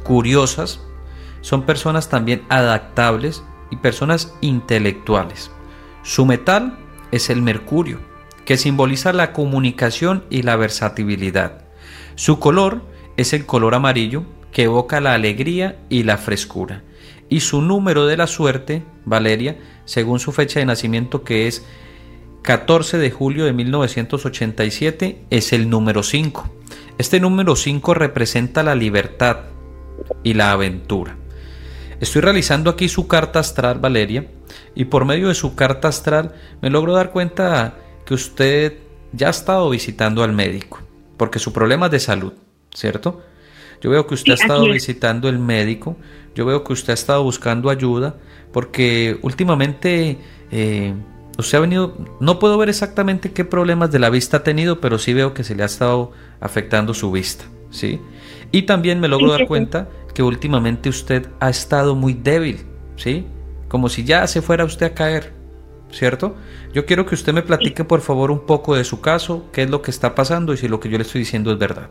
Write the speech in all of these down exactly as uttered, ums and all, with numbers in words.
curiosas, son personas también adaptables y personas intelectuales. Su metal es el mercurio, que simboliza la comunicación y la versatilidad. Su color es el color amarillo, que evoca la alegría y la frescura. Y su número de la suerte, Valeria, según su fecha de nacimiento, que es catorce de julio de mil novecientos ochenta y siete, es el número cinco. Este número cinco representa la libertad y la aventura. Estoy realizando aquí su carta astral, Valeria, y por medio de su carta astral me logro dar cuenta que usted ya ha estado visitando al médico, porque su problema es de salud, ¿cierto? Yo veo que usted Sí, ha estado aquí es. visitando el médico, yo veo que usted ha estado buscando ayuda, porque últimamente eh, usted ha venido, no puedo ver exactamente qué problemas de la vista ha tenido, pero sí veo que se le ha estado afectando su vista, ¿sí? Y también me logro Sí, dar sí, sí. cuenta que últimamente usted ha estado muy débil, ¿sí? Como si ya se fuera usted a caer, ¿cierto? Yo quiero que usted me platique por favor un poco de su caso, qué es lo que está pasando y si lo que yo le estoy diciendo es verdad.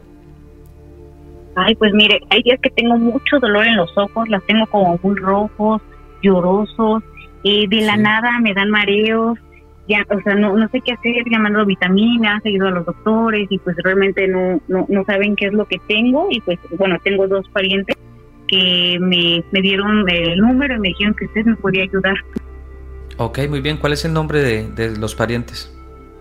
Ay, pues mire, hay días que tengo mucho dolor en los ojos, las tengo como muy rojos, llorosos, y de la Sí. nada me dan mareos, ya, o sea, no, no sé qué hacer, llamando vitaminas, he ido a los doctores y pues realmente no, no, no saben qué es lo que tengo y pues bueno, tengo dos parientes que me, me dieron el número y me dijeron que usted me podía ayudar. Ok, muy bien. ¿Cuál es el nombre de, de los parientes?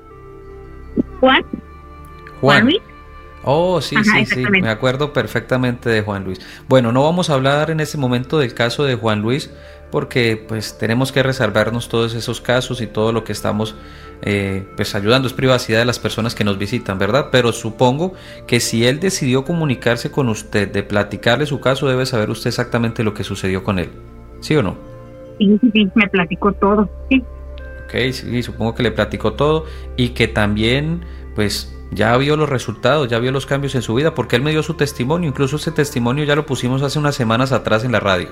Juan, Juan Luis. Oh, sí, Ajá, sí, sí, exactamente. me acuerdo perfectamente de Juan Luis. Bueno, no vamos a hablar en este momento del caso de Juan Luis porque pues tenemos que reservarnos todos esos casos y todo lo que estamos eh, pues ayudando. Es privacidad de las personas que nos visitan, ¿verdad? Pero supongo que si él decidió comunicarse con usted, de platicarle su caso, debe saber usted exactamente lo que sucedió con él, ¿sí o no? Sí, sí, sí, me platicó todo, sí. Ok, sí, supongo que le platicó todo y que también pues ya vio los resultados, ya vio los cambios en su vida, porque él me dio su testimonio. Incluso ese testimonio ya lo pusimos hace unas semanas atrás en la radio.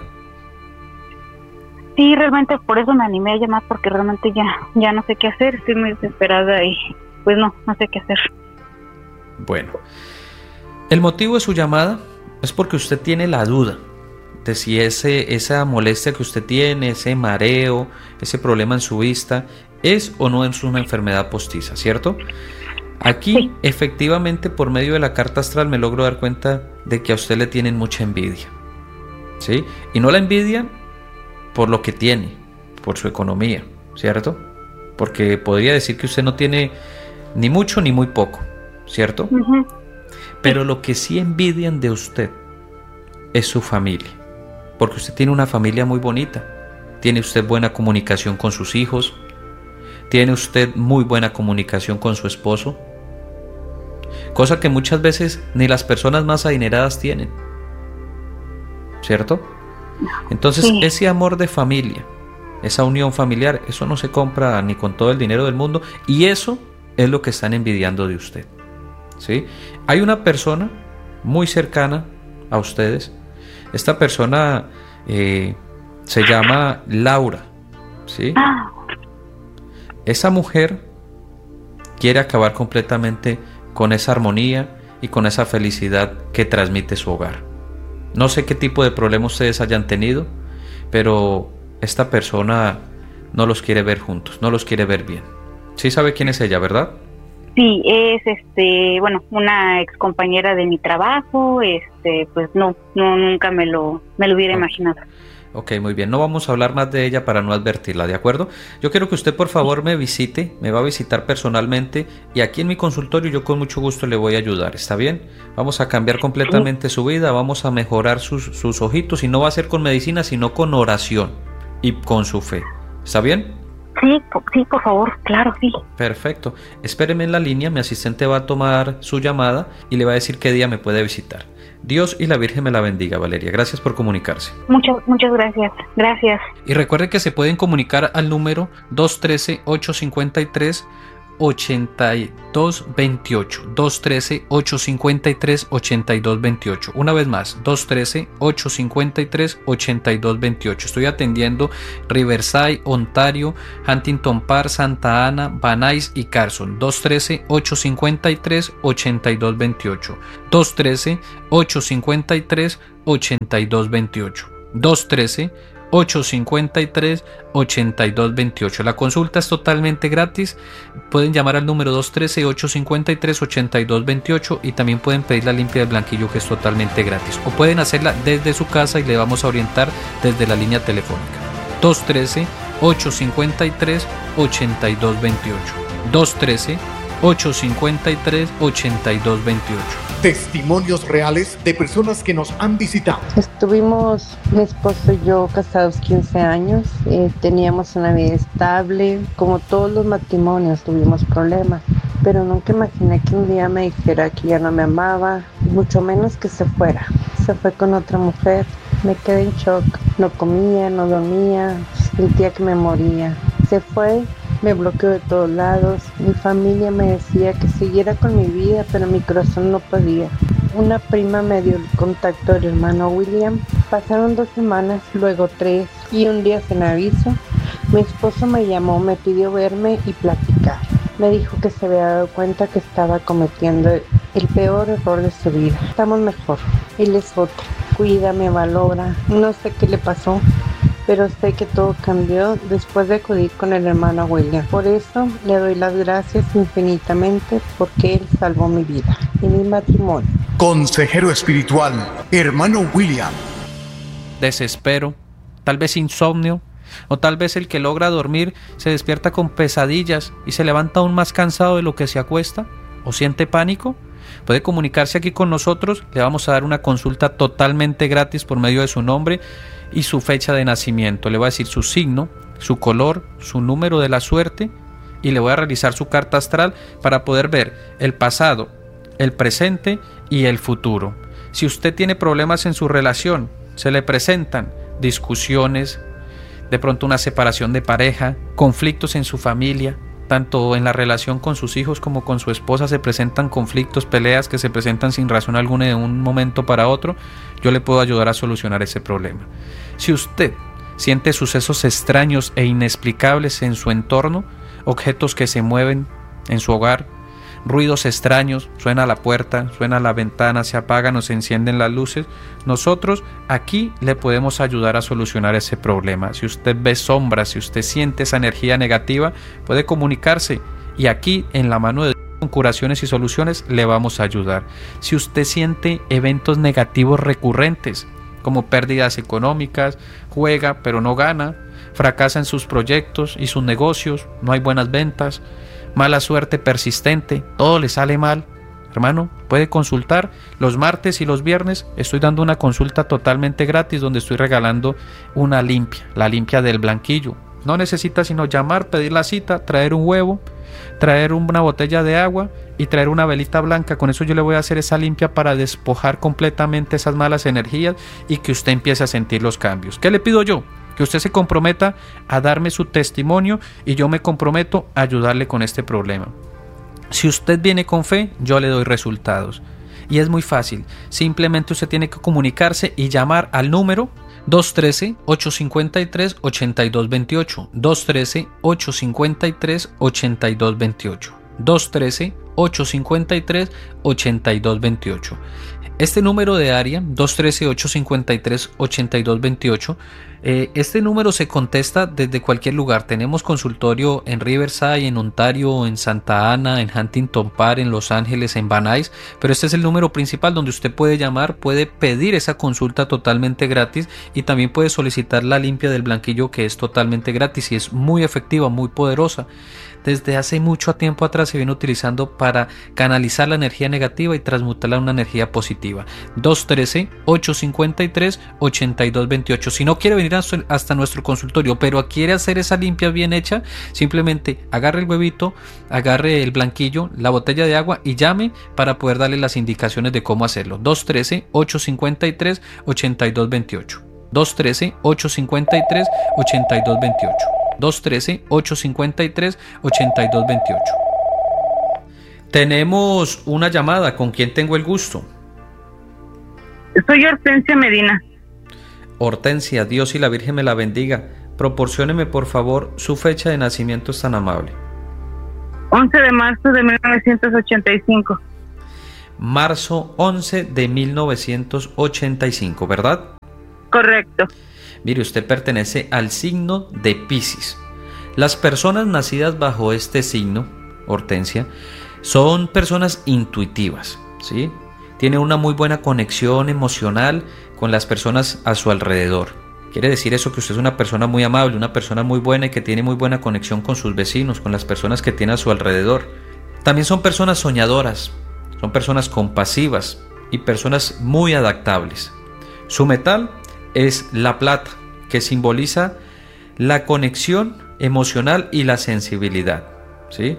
Sí, realmente por eso me animé a llamar, porque realmente ya, ya no sé qué hacer, estoy muy desesperada y pues no, no sé qué hacer. Bueno, el motivo de su llamada es porque usted tiene la duda de si ese, esa molestia que usted tiene, ese mareo, ese problema en su vista, es o no es una enfermedad postiza, ¿cierto? Aquí, Sí. efectivamente, por medio de la carta astral me logro dar cuenta de que a usted le tienen mucha envidia, ¿sí? Y no la envidia por lo que tiene, por su economía, ¿cierto? Porque podría decir que usted no tiene ni mucho ni muy poco, ¿cierto? Uh-huh. Pero lo que sí envidian de usted es su familia, porque usted tiene una familia muy bonita, tiene usted buena comunicación con sus hijos, tiene usted muy buena comunicación con su esposo, cosa que muchas veces ni las personas más adineradas tienen, ¿cierto? Entonces Sí. ese amor de familia, esa unión familiar, eso no se compra ni con todo el dinero del mundo, y eso es lo que están envidiando de usted, ¿sí? Hay una persona muy cercana a ustedes. Esta persona eh, se llama Laura, ¿sí? Ah, Esa mujer quiere acabar completamente con esa armonía y con esa felicidad que transmite su hogar. No sé qué tipo de problemas ustedes hayan tenido, pero esta persona no los quiere ver juntos, no los quiere ver bien. Sí sabe quién es ella, ¿verdad? sí, es este, bueno, una ex compañera de mi trabajo, este, pues no, no, nunca me lo, me lo hubiera Ok. imaginado. Ok, muy bien. No vamos a hablar más de ella para no advertirla, ¿de acuerdo? Yo quiero que usted por favor me visite, me va a visitar personalmente y aquí en mi consultorio yo con mucho gusto le voy a ayudar, ¿está bien? Vamos a cambiar completamente su vida, vamos a mejorar sus, sus ojitos y no va a ser con medicina, sino con oración y con su fe. ¿Está bien? Sí, po- sí, por favor, claro, sí. Perfecto. Espéreme en la línea, mi asistente va a tomar su llamada y le va a decir qué día me puede visitar. Dios y la Virgen me la bendiga, Valeria. Gracias por comunicarse. Muchas, muchas gracias, gracias. Y recuerde que se pueden comunicar al número dos uno tres, ocho cinco tres, ochenta y dos veintiocho. dos uno tres, ocho cinco tres, ocho dos dos ocho. Una vez más, dos uno tres, ocho cinco tres, ocho dos dos ocho. Estoy atendiendo Riverside, Ontario, Huntington Park, Santa Ana, Van Nuys y Carson. dos uno tres, ocho cinco tres, ocho dos dos ocho. dos uno tres, ocho cinco tres, ocho dos dos ocho. dos uno tres, ocho cinco tres, ocho dos dos ocho. La consulta es totalmente gratis. Pueden llamar al número dos uno tres, ocho cinco tres, ocho dos dos ocho y también pueden pedir la limpia del blanquillo, que es totalmente gratis, o pueden hacerla desde su casa y le vamos a orientar desde la línea telefónica. dos uno tres, ocho cinco tres, ocho dos dos ocho. dos uno tres, ocho cinco tres, ocho dos dos ocho. Testimonios reales de personas que nos han visitado. Estuvimos, mi esposo y yo, casados quince años. Eh, teníamos una vida estable. Como todos los matrimonios, tuvimos problemas. Pero nunca imaginé que un día me dijera que ya no me amaba, mucho menos que se fuera. Se fue con otra mujer. Me quedé en shock. No comía, no dormía. Sentía que me moría. Se fue. Me bloqueó de todos lados. Mi familia me decía que siguiera con mi vida, pero mi corazón no podía. Una prima me dio el contacto del hermano William. Pasaron dos semanas, luego tres, y un día sin aviso, mi esposo me llamó, me pidió verme y platicar. Me dijo que se había dado cuenta que estaba cometiendo el peor error de su vida. Estamos mejor. Él es otro. Cuida, me valora. No sé qué le pasó, pero sé que todo cambió después de acudir con el hermano William. Por eso le doy las gracias infinitamente, porque él salvó mi vida y mi matrimonio. Consejero espiritual, hermano William. Desespero, tal vez insomnio, o tal vez el que logra dormir se despierta con pesadillas y se levanta aún más cansado de lo que se acuesta, o siente pánico. Puede comunicarse aquí con nosotros. Le vamos a dar una consulta totalmente gratis por medio de su nombre y su fecha de nacimiento. Le voy a decir su signo, su color, su número de la suerte, y le voy a realizar su carta astral para poder ver el pasado, el presente y el futuro. Si usted tiene problemas en su relación, se le presentan discusiones, de pronto una separación de pareja, conflictos en su familia, tanto en la relación con sus hijos como con su esposa se presentan conflictos, peleas que se presentan sin razón alguna de un momento para otro, yo le puedo ayudar a solucionar ese problema. Si usted siente sucesos extraños e inexplicables en su entorno, objetos que se mueven en su hogar, ruidos extraños, suena la puerta, suena la ventana, se apagan o se encienden las luces, nosotros aquí le podemos ayudar a solucionar ese problema. Si usted ve sombras, si usted siente esa energía negativa, puede comunicarse y aquí en la mano de Dios, con curaciones y soluciones, le vamos a ayudar. Si usted siente eventos negativos recurrentes, como pérdidas económicas, juega pero no gana, fracasa en sus proyectos y sus negocios, no hay buenas ventas, mala suerte persistente, todo le sale mal, hermano, puede consultar. Los martes y los viernes estoy dando una consulta totalmente gratis donde estoy regalando una limpia, la limpia del blanquillo. No necesita sino llamar, pedir la cita, traer un huevo, traer una botella de agua y traer una velita blanca. Con eso yo le voy a hacer esa limpia para despojar completamente esas malas energías y que usted empiece a sentir los cambios. ¿Qué le pido yo? Que usted se comprometa a darme su testimonio y yo me comprometo a ayudarle con este problema. Si usted viene con fe, yo le doy resultados. Y es muy fácil. Simplemente usted tiene que comunicarse y llamar al número dos uno tres, ocho cinco tres, ocho dos dos ocho. dos uno tres, ocho cinco tres, ocho dos dos ocho. dos uno tres, ocho cinco tres, ocho dos dos ocho. Este número de área, dos uno tres, ocho cinco tres, ocho dos dos ocho, eh, este número se contesta desde cualquier lugar. Tenemos consultorio en Riverside, en Ontario, en Santa Ana, en Huntington Park, en Los Ángeles, en Van Nuys, pero este es el número principal donde usted puede llamar, puede pedir esa consulta totalmente gratis y también puede solicitar la limpia del blanquillo, que es totalmente gratis y es muy efectiva, muy poderosa. Desde hace mucho tiempo atrás se viene utilizando para canalizar la energía negativa y transmutarla a una energía positiva. dos uno tres, ocho cinco tres, ocho dos dos ocho. Si no quiere venir hasta nuestro consultorio, pero quiere hacer esa limpia bien hecha, simplemente agarre el huevito, agarre el blanquillo, la botella de agua y llame para poder darle las indicaciones de cómo hacerlo. dos uno tres, ocho cinco tres, ocho dos dos ocho. dos uno tres, ocho cinco tres, ocho dos dos ocho. dos uno tres, ocho cinco tres, ocho dos dos ocho. Tenemos una llamada. ¿Con quién tengo el gusto? Soy Hortensia Medina. Hortensia, Dios y la Virgen me la bendiga. Proporcióneme por favor su fecha de nacimiento, es tan amable. once de marzo de mil novecientos ochenta y cinco. Marzo once de mil novecientos ochenta y cinco, ¿verdad? Correcto. Mire, usted pertenece al signo de Piscis. Las personas nacidas bajo este signo, Hortensia, son personas intuitivas, ¿sí? Tienen una muy buena conexión emocional con las personas a su alrededor. Quiere decir eso que usted es una persona muy amable, una persona muy buena y que tiene muy buena conexión con sus vecinos, con las personas que tiene a su alrededor. También son personas soñadoras, son personas compasivas y personas muy adaptables. Su metal es la plata, que simboliza la conexión emocional y la sensibilidad, ¿sí?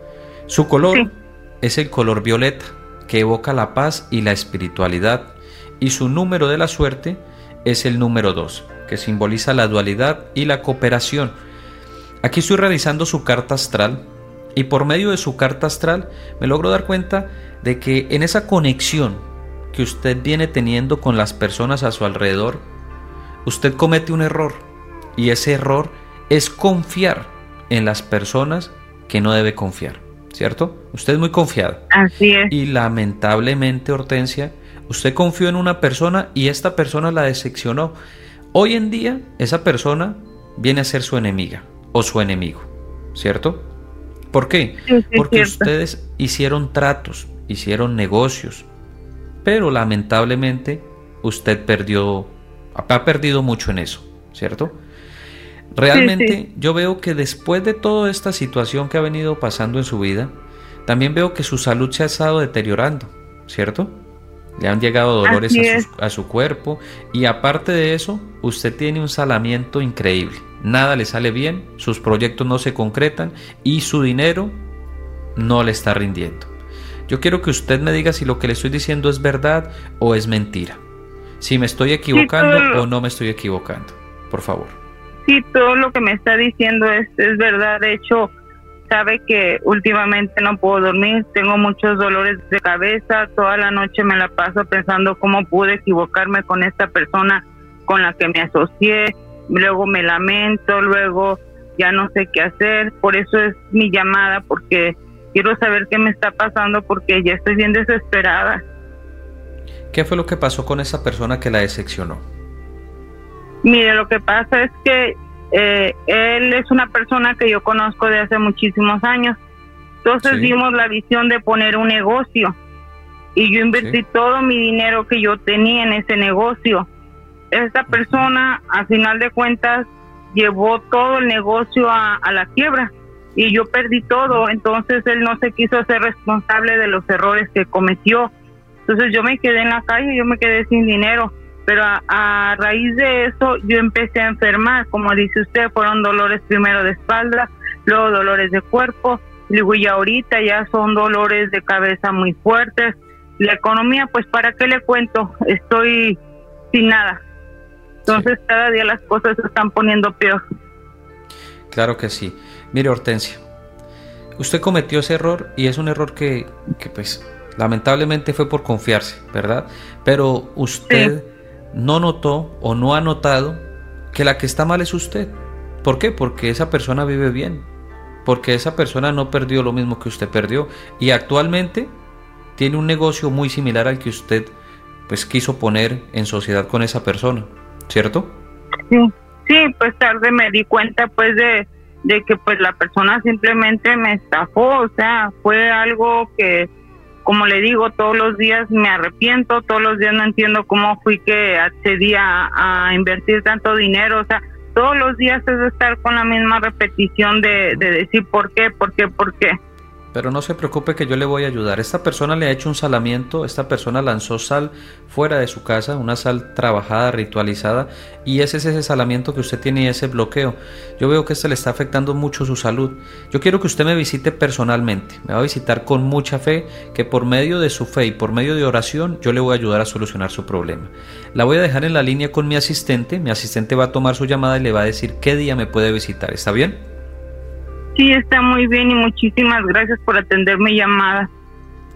Su color sí. es el color violeta, que evoca la paz y la espiritualidad, y su número de la suerte es el número dos, que simboliza la dualidad y la cooperación. Aquí estoy realizando su carta astral, y por medio de su carta astral me logro dar cuenta de que en esa conexión que usted viene teniendo con las personas a su alrededor, usted comete un error, y ese error es confiar en las personas que no debe confiar, ¿cierto? Usted es muy confiada. Así es. Y lamentablemente, Hortensia, usted confió en una persona y esta persona la decepcionó. Hoy en día, esa persona viene a ser su enemiga o su enemigo, ¿cierto? ¿Por qué? Sí, sí, Porque cierto. ustedes hicieron tratos, hicieron negocios, pero lamentablemente usted perdió, ha perdido mucho en eso, ¿cierto? Realmente sí, sí. yo veo que después de toda esta situación que ha venido pasando en su vida, también veo que su salud se ha estado deteriorando, ¿cierto? Le han llegado dolores a su, a su cuerpo, y aparte de eso, usted tiene un salamiento increíble. Nada le sale bien, sus proyectos no se concretan y su dinero no le está rindiendo. Yo quiero que usted me diga si lo que le estoy diciendo es verdad o es mentira. Si me estoy equivocando sí, o no me estoy equivocando, por favor. Sí, todo lo que me está diciendo es, es verdad. De hecho, sabe que últimamente no puedo dormir, tengo muchos dolores de cabeza, toda la noche me la paso pensando cómo pude equivocarme con esta persona con la que me asocié, luego me lamento, luego ya no sé qué hacer. Por eso es mi llamada, porque quiero saber qué me está pasando, porque ya estoy bien desesperada. ¿Qué fue lo que pasó con esa persona que la decepcionó? Mire, lo que pasa es que eh, él es una persona que yo conozco de hace muchísimos años. Entonces sí. vimos la visión de poner un negocio y yo invertí sí. todo mi dinero que yo tenía en ese negocio. Esta persona, uh-huh. a final de cuentas, llevó todo el negocio a, a la quiebra y yo perdí todo. Entonces él no se quiso hacer responsable de los errores que cometió. Entonces yo me quedé en la calle, yo me quedé sin dinero. Pero a, a raíz de eso yo empecé a enfermar, como dice usted, fueron dolores primero de espalda, luego dolores de cuerpo, luego ya ahorita ya son dolores de cabeza muy fuertes. La economía, pues ¿para qué le cuento? Estoy sin nada. Entonces sí. cada día las cosas se están poniendo peor. Claro que sí. Mire, Hortensia, usted cometió ese error y es un error que, que pues lamentablemente fue por confiarse, ¿verdad? Pero usted... Sí. no notó o no ha notado que la que está mal es usted. ¿Por qué? Porque esa persona vive bien, porque esa persona no perdió lo mismo que usted perdió y actualmente tiene un negocio muy similar al que usted pues quiso poner en sociedad con esa persona, ¿cierto? Sí, sí, pues tarde me di cuenta pues de, de que pues la persona simplemente me estafó, o sea, fue algo que, como le digo, todos los días me arrepiento, todos los días no entiendo cómo fui que accedí a, a invertir tanto dinero, o sea, todos los días es estar con la misma repetición de, de decir por qué, por qué, por qué. Pero no se preocupe que yo le voy a ayudar. Esta persona le ha hecho un salamiento, esta persona lanzó sal fuera de su casa, una sal trabajada, ritualizada, y ese es ese salamiento que usted tiene y ese bloqueo. Yo veo que este le está afectando mucho su salud. Yo quiero que usted me visite personalmente, me va a visitar con mucha fe, que por medio de su fe y por medio de oración yo le voy a ayudar a solucionar su problema. La voy a dejar en la línea con mi asistente, mi asistente va a tomar su llamada y le va a decir qué día me puede visitar, ¿está bien? Sí, está muy bien y muchísimas gracias por atender mi llamada.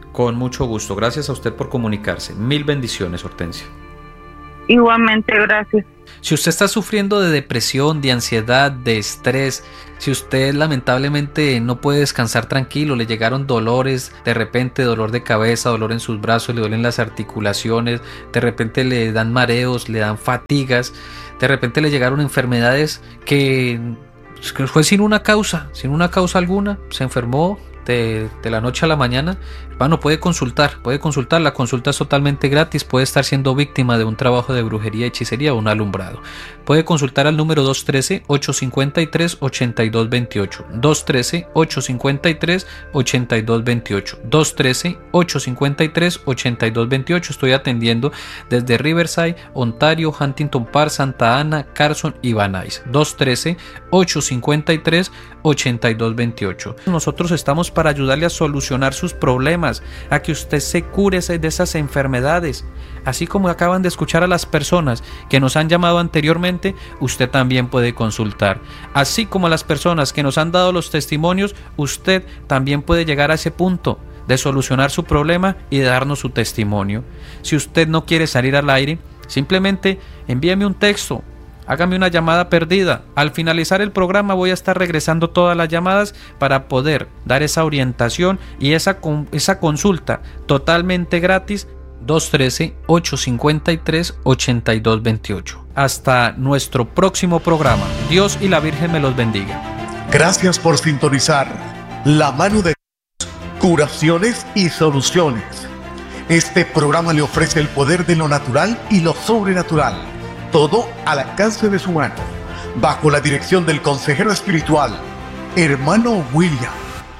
Con mucho gusto. Gracias a usted por comunicarse. Mil bendiciones, Hortensia. Igualmente, gracias. Si usted está sufriendo de depresión, de ansiedad, de estrés, si usted lamentablemente no puede descansar tranquilo, le llegaron dolores, de repente dolor de cabeza, dolor en sus brazos, le duelen las articulaciones, de repente le dan mareos, le dan fatigas, de repente le llegaron enfermedades que, que fue sin una causa, sin una causa alguna, se enfermó de, de la noche a la mañana, hermano, puede consultar, puede consultar, la consulta es totalmente gratis, puede estar siendo víctima de un trabajo de brujería, hechicería o un alumbrado. Puede consultar al número dos uno tres, ocho cinco tres, ocho dos dos ocho, dos uno tres, ocho cinco tres, ocho dos dos ocho, dos uno tres, ocho cinco tres, ocho dos dos ocho. Estoy atendiendo desde Riverside, Ontario, Huntington Park, Santa Ana, Carson y Van Nuys. dos uno tres, ocho cinco tres, ocho dos dos ocho. Nosotros estamos para ayudarle a solucionar sus problemas, a que usted se cure de esas enfermedades. Así como acaban de escuchar a las personas que nos han llamado anteriormente, usted también puede consultar. Así como a las personas que nos han dado los testimonios, usted también puede llegar a ese punto de solucionar su problema y de darnos su testimonio. Si usted no quiere salir al aire, simplemente envíeme un texto, hágame una llamada perdida. Al finalizar el programa voy a estar regresando todas las llamadas para poder dar esa orientación y esa, esa consulta totalmente gratis. Dos uno tres, ocho cinco tres, ocho dos dos ocho. Hasta nuestro próximo programa. Dios y la Virgen me los bendiga. Gracias por sintonizar La Mano de Dios, curaciones y soluciones. Este programa le ofrece el poder de lo natural y lo sobrenatural, todo al alcance de su mano, bajo la dirección del consejero espiritual, hermano William,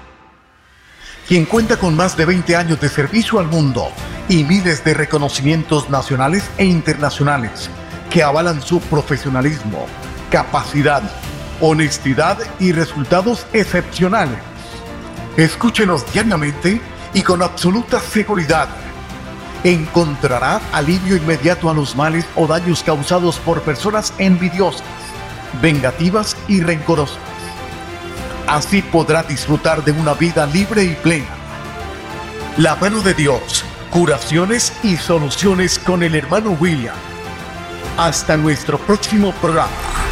quien cuenta con más de veinte años de servicio al mundo y miles de reconocimientos nacionales e internacionales que avalan su profesionalismo, capacidad, honestidad y resultados excepcionales. Escúchenos diariamente y con absoluta seguridad encontrará alivio inmediato a los males o daños causados por personas envidiosas, vengativas y rencorosas. Así podrá disfrutar de una vida libre y plena. La Mano de Dios, curaciones y soluciones con el hermano William. Hasta nuestro próximo programa.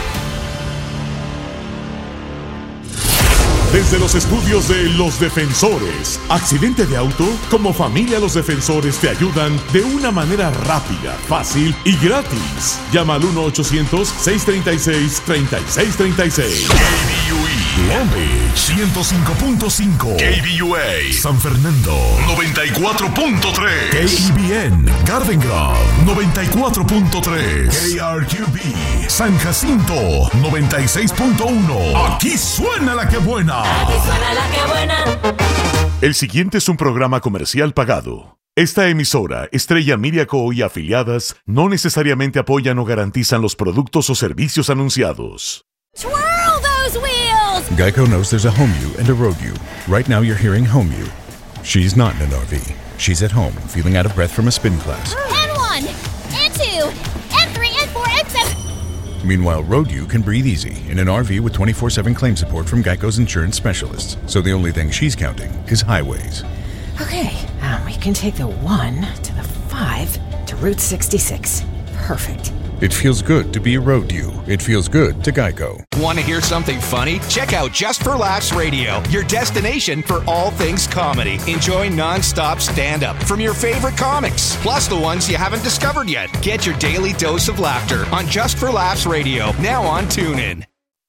Desde los estudios de Los Defensores, accidente de auto, como familia Los Defensores te ayudan de una manera rápida, fácil y gratis. Llama al uno ochocientos, seiscientos treinta y seis, treinta y seis treinta y seis. K B U E Long Beach ciento cinco punto cinco, K B U A San Fernando noventa y cuatro punto tres, K E B N Garden Grove noventa y cuatro punto tres, K R Q B San Jacinto noventa y seis punto uno. Aquí suena la que buena. Aquí suena la que buena. El siguiente es un programa comercial pagado. Esta emisora, Estrella Media Co. y afiliadas, no necesariamente apoyan o garantizan los productos o servicios anunciados. Twirl those wheels! Geico knows there's a home you and a road you. Right now you're hearing home you. She's not in an R V. She's at home, feeling out of breath from a spin class. And one, and two, and three, and four, and seven. Meanwhile, road you can breathe easy in an R V with twenty-four seven claim support from Geico's insurance specialists. So the only thing she's counting is highways. Okay, um, we can take the one to the five to Route sixty-six. Perfect. It feels good to be a road you. It feels good to Geico. Want to hear something funny? Check out Just for Laughs Radio, your destination for all things comedy. Enjoy non-stop stand-up from your favorite comics, plus the ones you haven't discovered yet. Get your daily dose of laughter on Just for Laughs Radio, now on TuneIn.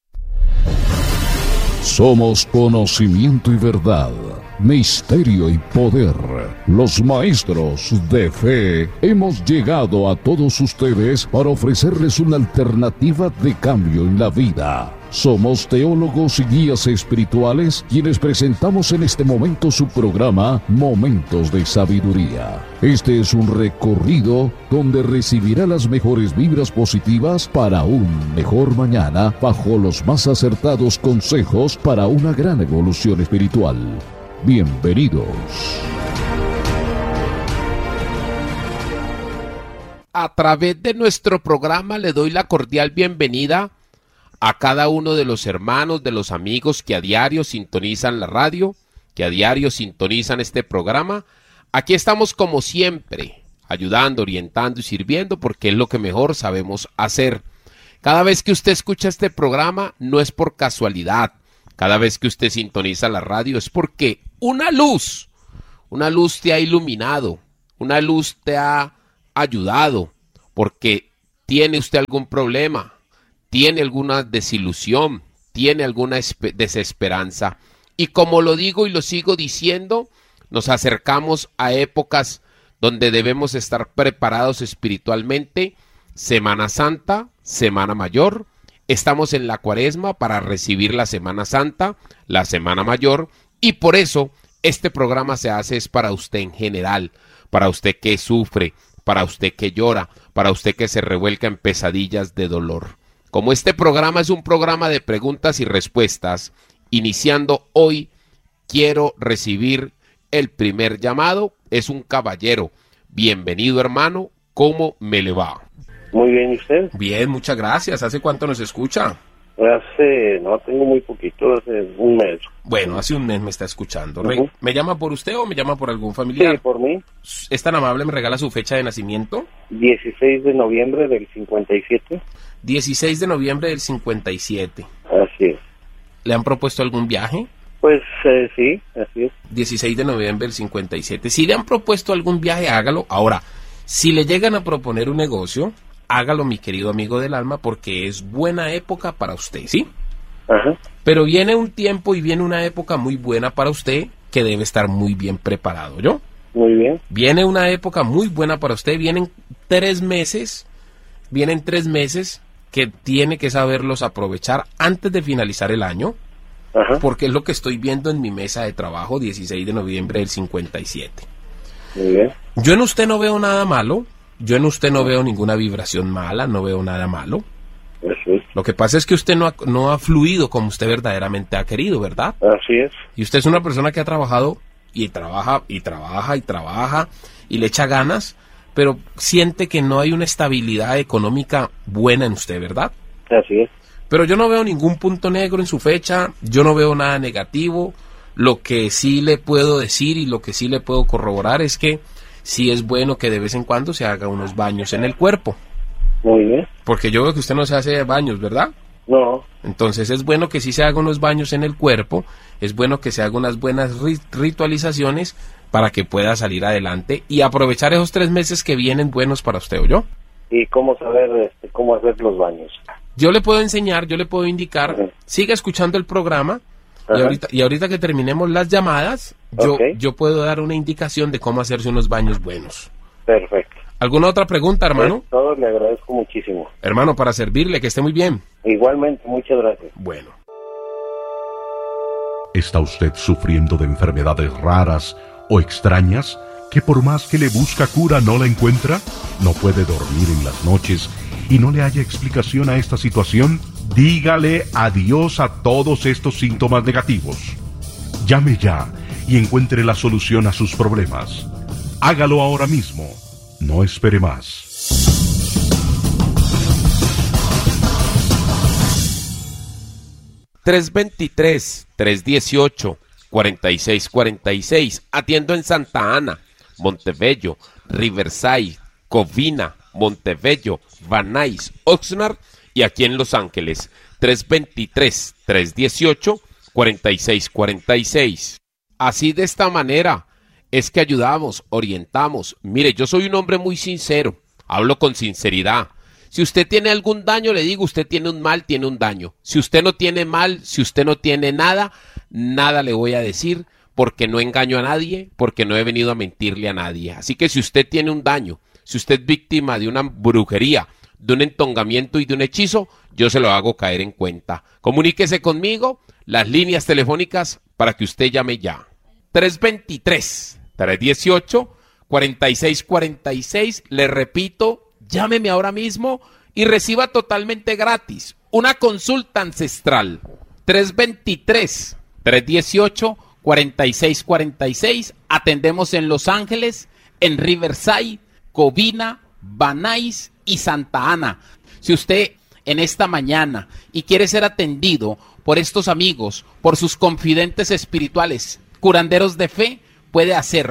Somos conocimiento y verdad, misterio y poder. Los maestros de fe hemos llegado a todos ustedes para ofrecerles una alternativa de cambio en la vida. Somos teólogos y guías espirituales quienes presentamos en este momento su programa Momentos de Sabiduría. Este es un recorrido donde recibirá las mejores vibras positivas para un mejor mañana bajo los más acertados consejos para una gran evolución espiritual. Bienvenidos. A través de nuestro programa le doy la cordial bienvenida a cada uno de los hermanos, de los amigos que a diario sintonizan la radio, que a diario sintonizan este programa, Aquí estamos como siempre, ayudando, orientando y sirviendo porque es lo que mejor sabemos hacer. Cada vez que usted escucha este programa no es por casualidad. Cada vez que usted sintoniza la radio es porque una luz, una luz te ha iluminado, una luz te ha ayudado, porque tiene usted algún problema, tiene alguna desilusión, tiene alguna desesperanza. Y como lo digo y lo sigo diciendo, nos acercamos a épocas donde debemos estar preparados espiritualmente. Semana Santa, Semana Mayor. Estamos en la Cuaresma para recibir la Semana Santa, la Semana Mayor, y por eso este programa se hace es para usted en general, para usted que sufre, para usted que llora, para usted que se revuelca en pesadillas de dolor. Como este programa es un programa de preguntas y respuestas, iniciando hoy, quiero recibir el primer llamado. Es un caballero. Bienvenido, hermano. ¿Cómo me le va? Muy bien, ¿y usted? Bien, muchas gracias. ¿Hace cuánto nos escucha? Hace, no, tengo muy poquito, hace un mes. Bueno, hace un mes me está escuchando. Uh-huh. ¿Me llama por usted o me llama por algún familiar? Sí, por mí. ¿Es tan amable, me regala su fecha de nacimiento? dieciséis de noviembre del cincuenta y siete. dieciséis de noviembre del cincuenta y siete. Así es. ¿Le han propuesto algún viaje? Pues eh, sí, así es. dieciséis de noviembre del cincuenta y siete. Si le han propuesto algún viaje, hágalo. Ahora, si le llegan a proponer un negocio, hágalo, mi querido amigo del alma, porque es buena época para usted, ¿sí? Ajá. Pero viene un tiempo y viene una época muy buena para usted que debe estar muy bien preparado, ¿yo? Muy bien. Viene una época muy buena para usted, vienen tres meses, vienen tres meses que tiene que saberlos aprovechar antes de finalizar el año. Ajá. Porque es lo que estoy viendo en mi mesa de trabajo, dieciséis de noviembre del cincuenta y siete. Muy bien. Yo en usted no veo nada malo, yo en usted no veo ninguna vibración mala, no veo nada malo. Eso es. Lo que pasa es que usted no ha, no ha fluido como usted verdaderamente ha querido, ¿verdad? Así es. Y usted es una persona que ha trabajado y trabaja y trabaja y trabaja y le echa ganas, pero siente que no hay una estabilidad económica buena en usted, ¿verdad? Así es. Pero yo no veo ningún punto negro en su fecha, yo no veo nada negativo. Lo que sí le puedo decir y lo que sí le puedo corroborar es que sí es bueno que de vez en cuando se haga unos baños en el cuerpo. Muy bien. Porque yo veo que usted no se hace baños, ¿verdad? No. Entonces es bueno que sí se haga unos baños en el cuerpo, es bueno que se haga unas buenas rit- ritualizaciones para que pueda salir adelante y aprovechar esos tres meses que vienen buenos para usted, ¿o yo? ¿Y cómo saber este, cómo hacer los baños? Yo le puedo enseñar, yo le puedo indicar, uh-huh. Siga escuchando el programa uh-huh. y, ahorita, y ahorita que terminemos las llamadas, yo, okay. yo puedo dar una indicación de cómo hacerse unos baños buenos. Perfecto. ¿Alguna otra pregunta, hermano? Pues todo, le agradezco muchísimo. Hermano, para servirle, que esté muy bien. Igualmente, muchas gracias. Bueno. ¿Está usted sufriendo de enfermedades raras o extrañas que por más que le busca cura no la encuentra? ¿No puede dormir en las noches y no le haya explicación a esta situación? Dígale adiós a todos estos síntomas negativos. Llame ya y encuentre la solución a sus problemas. Hágalo ahora mismo. No espere más. tres veintitrés, tres dieciocho, cuarenta y seis cuarenta y seis. Atiendo en Santa Ana, Montebello, Riverside, Covina, Montebello, Van Nuys, Oxnard y aquí en Los Ángeles. tres veintitrés, tres dieciocho, cuarenta y seis cuarenta y seis. Así de esta manera es que ayudamos, orientamos. Mire, yo soy un hombre muy sincero, hablo con sinceridad. Si usted tiene algún daño, le digo, usted tiene un mal, tiene un daño. Si usted no tiene mal, si usted no tiene nada, nada le voy a decir, porque no engaño a nadie, porque no he venido a mentirle a nadie. Así que si usted tiene un daño, si usted es víctima de una brujería, de un entongamiento y de un hechizo, yo se lo hago caer en cuenta. Comuníquese conmigo, las líneas telefónicas para que usted llame ya. tres veintitrés, tres dieciocho, cuarenta y seis cuarenta y seis, le repito, llámeme ahora mismo y reciba totalmente gratis una consulta ancestral. tres veintitrés, tres dieciocho, cuarenta y seis cuarenta y seis, atendemos en Los Ángeles, en Riverside, Covina, Van Nuys y Santa Ana. Si usted en esta mañana y quiere ser atendido por estos amigos, por sus confidentes espirituales, curanderos de fe, puede hacerlo.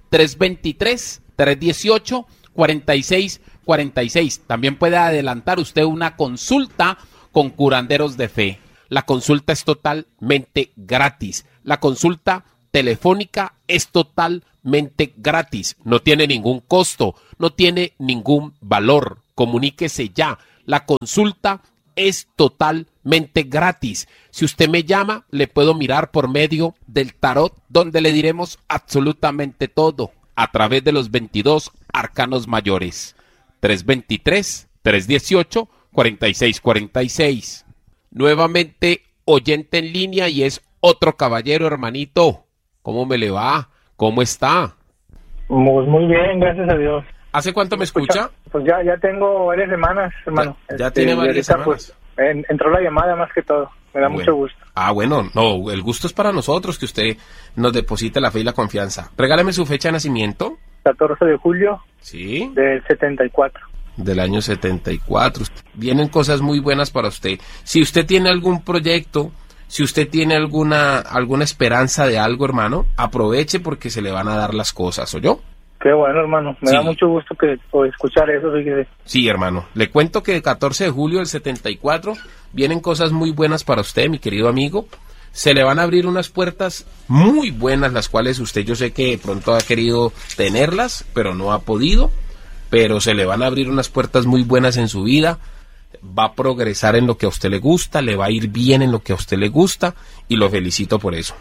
tres dos tres, tres uno ocho, cuatro seis cuatro seis. También puede adelantar usted una consulta con Curanderos de Fe. La consulta es totalmente gratis. La consulta telefónica es totalmente gratis. No tiene ningún costo, no tiene ningún valor. Comuníquese ya. La consulta es totalmente gratis. Si usted me llama, le puedo mirar por medio del tarot, donde le diremos absolutamente todo a través de los veintidós arcanos mayores. tres dos tres, tres uno ocho, cuatro seis cuatro seis. Nuevamente, oyente en línea y es otro caballero, hermanito. ¿Cómo me le va? ¿Cómo está? Pues muy bien, gracias a Dios. ¿Hace cuánto me escucha? Pues ya ya tengo varias semanas, hermano. Ya, ya este, tiene varias ahorita, semanas. Pues, en, entró la llamada más que todo. Me da Bueno. mucho gusto. Ah, bueno, no, el gusto es para nosotros que usted nos deposite la fe y la confianza. Regálame su fecha de nacimiento. catorce de julio Sí. del setenta y cuatro. Del año setenta y cuatro. Vienen cosas muy buenas para usted. Si usted tiene algún proyecto, si usted tiene alguna alguna esperanza de algo, hermano, aproveche porque se le van a dar las cosas, ¿oyó? Qué bueno, hermano. Me Sí. da mucho gusto que o escuchar eso. Fíjese. Sí, hermano. Le cuento que el catorce de julio del setenta y cuatro vienen cosas muy buenas para usted, mi querido amigo. Se le van a abrir unas puertas muy buenas, las cuales usted yo sé que de pronto ha querido tenerlas, pero no ha podido. Pero se le van a abrir unas puertas muy buenas en su vida. Va a progresar en lo que a usted le gusta, le va a ir bien en lo que a usted le gusta y lo felicito por eso.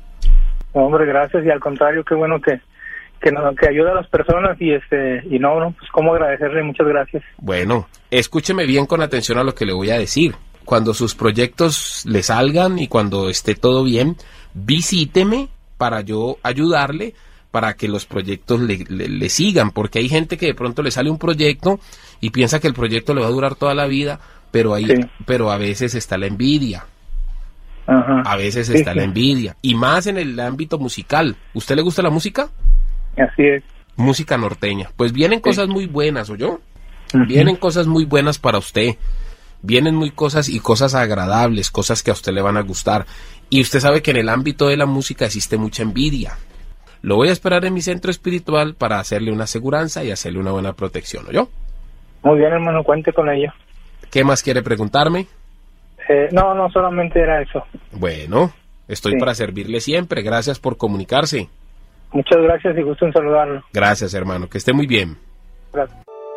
No, hombre, gracias. Y al contrario, qué bueno que que, no, que ayuda a las personas y este y no, no, pues cómo agradecerle. Muchas gracias. Bueno, escúcheme bien con atención a lo que le voy a decir. Cuando sus proyectos le salgan y cuando esté todo bien, visíteme para yo ayudarle para que los proyectos le, le, le sigan, porque hay gente que de pronto le sale un proyecto y piensa que el proyecto le va a durar toda la vida, pero ahí, sí. pero a veces está la envidia. Ajá. A veces sí, está sí. la envidia, y más en el ámbito musical. ¿Usted le gusta la música? Así es. Música norteña. Pues vienen sí. cosas muy buenas, ¿oyó? Uh-huh. Vienen cosas muy buenas para usted. Vienen muy cosas y cosas agradables, cosas que a usted le van a gustar. Y usted sabe que en el ámbito de la música existe mucha envidia. Lo voy a esperar en mi centro espiritual para hacerle una aseguranza y hacerle una buena protección, ¿oyó? Muy bien, hermano, cuente con ello. ¿Qué más quiere preguntarme? Eh, no, no, solamente era eso. Bueno, estoy sí. para servirle siempre. Gracias por comunicarse. Muchas gracias y gusto en saludarlo. Gracias, hermano. Que esté muy bien. Gracias.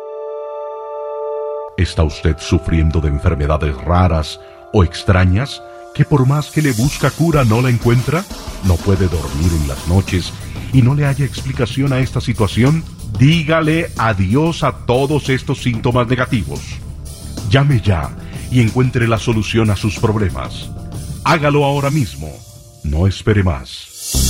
¿Está usted sufriendo de enfermedades raras o extrañas que por más que le busca cura no la encuentra? ¿No puede dormir en las noches y no le haya explicación a esta situación? Dígale adiós a todos estos síntomas negativos. Llame ya y encuentre la solución a sus problemas. Hágalo ahora mismo. No espere más.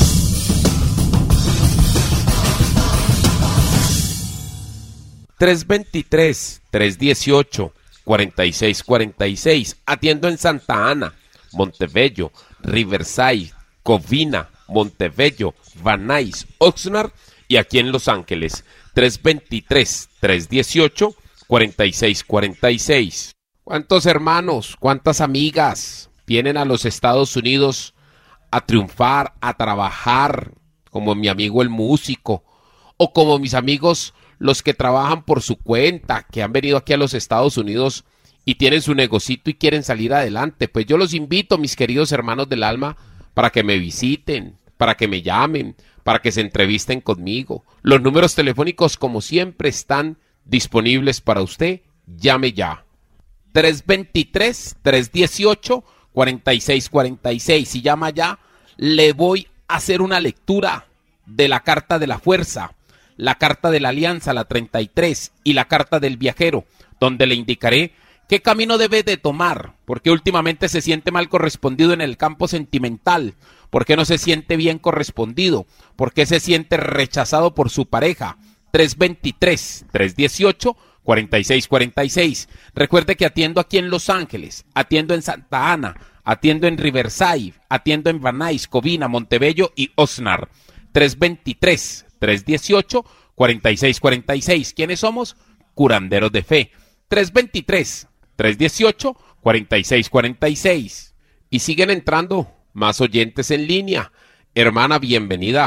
tres dos tres, tres uno ocho, cuatro seis cuatro seis. Atiendo en Santa Ana, Montebello, Riverside, Covina, Montebello, Van Nuys, Oxnard y aquí en Los Ángeles. tres dos tres, tres uno ocho, cuatro seis cuatro seis. ¿Cuántos hermanos, cuántas amigas vienen a los Estados Unidos a triunfar, a trabajar, como mi amigo el músico, o como mis amigos los que trabajan por su cuenta, que han venido aquí a los Estados Unidos y tienen su negocito y quieren salir adelante? Pues yo los invito, mis queridos hermanos del alma, para que me visiten, para que me llamen, para que se entrevisten conmigo. Los números telefónicos, como siempre, están disponibles para usted. Llame ya. tres dos tres, tres uno ocho, cuatro seis cuatro seis. Si llama ya, le voy a hacer una lectura de la carta de la fuerza, la carta de la alianza, la treinta y tres, y la carta del viajero, donde le indicaré qué camino debe de tomar, porque últimamente se siente mal correspondido en el campo sentimental, porque no se siente bien correspondido, porque se siente rechazado por su pareja. tres dos tres, tres uno ocho, cuatro seis cuatro seis. Recuerde que atiendo aquí en Los Ángeles, atiendo en Santa Ana, atiendo en Riverside, atiendo en Van Nuys, Covina, Montebello y Oxnard. tres dos tres, tres uno ocho, cuatro seis cuatro seis. ¿Quiénes somos? Curanderos de Fe. tres dos tres, tres uno ocho, cuatro seis cuatro seis. Y siguen entrando más oyentes en línea. Hermana, bienvenida.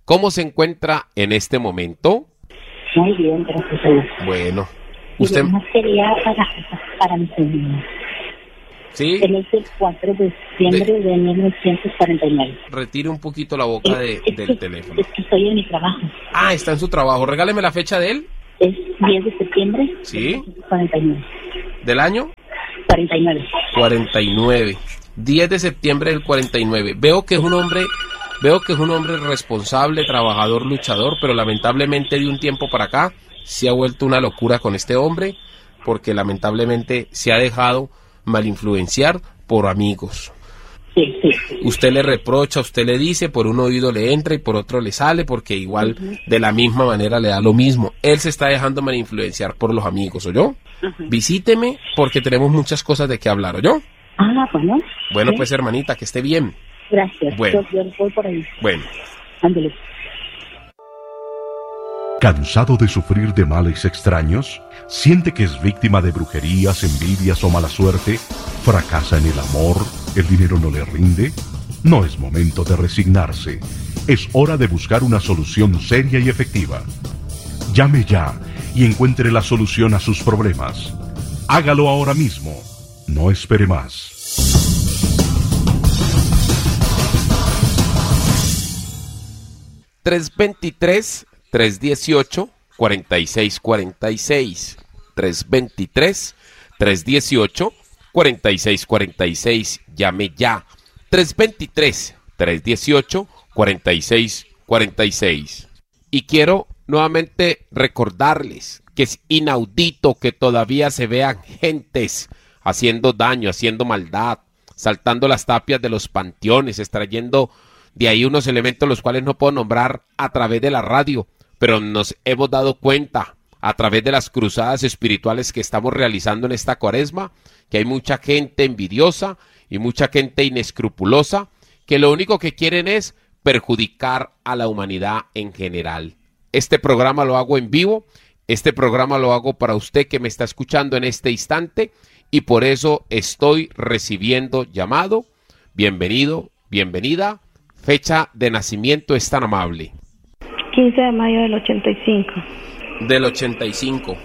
¿Cómo se encuentra en este momento? Muy bien, gracias a Dios. Bueno, Y usted... yo más quería para, para mi sobrino. Sí. Él es el cuatro de septiembre de, de mil novecientos cuarenta y nueve. Retire un poquito la boca de, es, del que, teléfono. Es que estoy en mi trabajo. Ah, está en su trabajo. Regáleme la fecha de él. Es diez de septiembre Sí. de mil novecientos cuarenta y nueve. ¿Del año? cuarenta y nueve. cuarenta y nueve. diez de septiembre del cuarenta y nueve. Veo que es un hombre, veo que es un hombre responsable, trabajador, luchador, pero lamentablemente de un tiempo para acá se ha vuelto una locura con este hombre, porque lamentablemente se ha dejado malinfluenciar por amigos. Sí, sí. Usted le reprocha, usted le dice, por un oído le entra y por otro le sale, porque igual Uh-huh. de la misma manera le da lo mismo. Él se está dejando malinfluenciar por los amigos, ¿oyó? Uh-huh. Visíteme porque tenemos muchas cosas de qué hablar, ¿oyó? Ah, bueno. Bueno, Sí. pues hermanita, que esté bien. Gracias. Bueno. Yo, yo voy por ahí. Bueno. Ándale. ¿Cansado de sufrir de males extraños? ¿Siente que es víctima de brujerías, envidias o mala suerte? ¿Fracasa en el amor? ¿El dinero no le rinde? No es momento de resignarse. Es hora de buscar una solución seria y efectiva. Llame ya y encuentre la solución a sus problemas. Hágalo ahora mismo. No espere más. tres veintitrés, tres dieciocho, cuarenta y seis cuarenta y seis. tres veintitrés, tres dieciocho, cuarenta y seis cuarenta y seis. Llame ya. tres veintitrés, tres dieciocho, cuarenta y seis cuarenta y seis. Y quiero nuevamente recordarles que es inaudito que todavía se vean gentes haciendo daño, haciendo maldad, saltando las tapias de los panteones, extrayendo de ahí unos elementos los cuales no puedo nombrar a través de la radio, pero nos hemos dado cuenta a través de las cruzadas espirituales que estamos realizando en esta cuaresma, que hay mucha gente envidiosa y mucha gente inescrupulosa, que lo único que quieren es perjudicar a la humanidad en general. Este programa lo hago en vivo, este programa lo hago para usted que me está escuchando en este instante, y por eso estoy recibiendo llamado. Bienvenido, bienvenida. Fecha de nacimiento es tan amable. quince de mayo del ochenta y cinco. Del ochenta y cinco.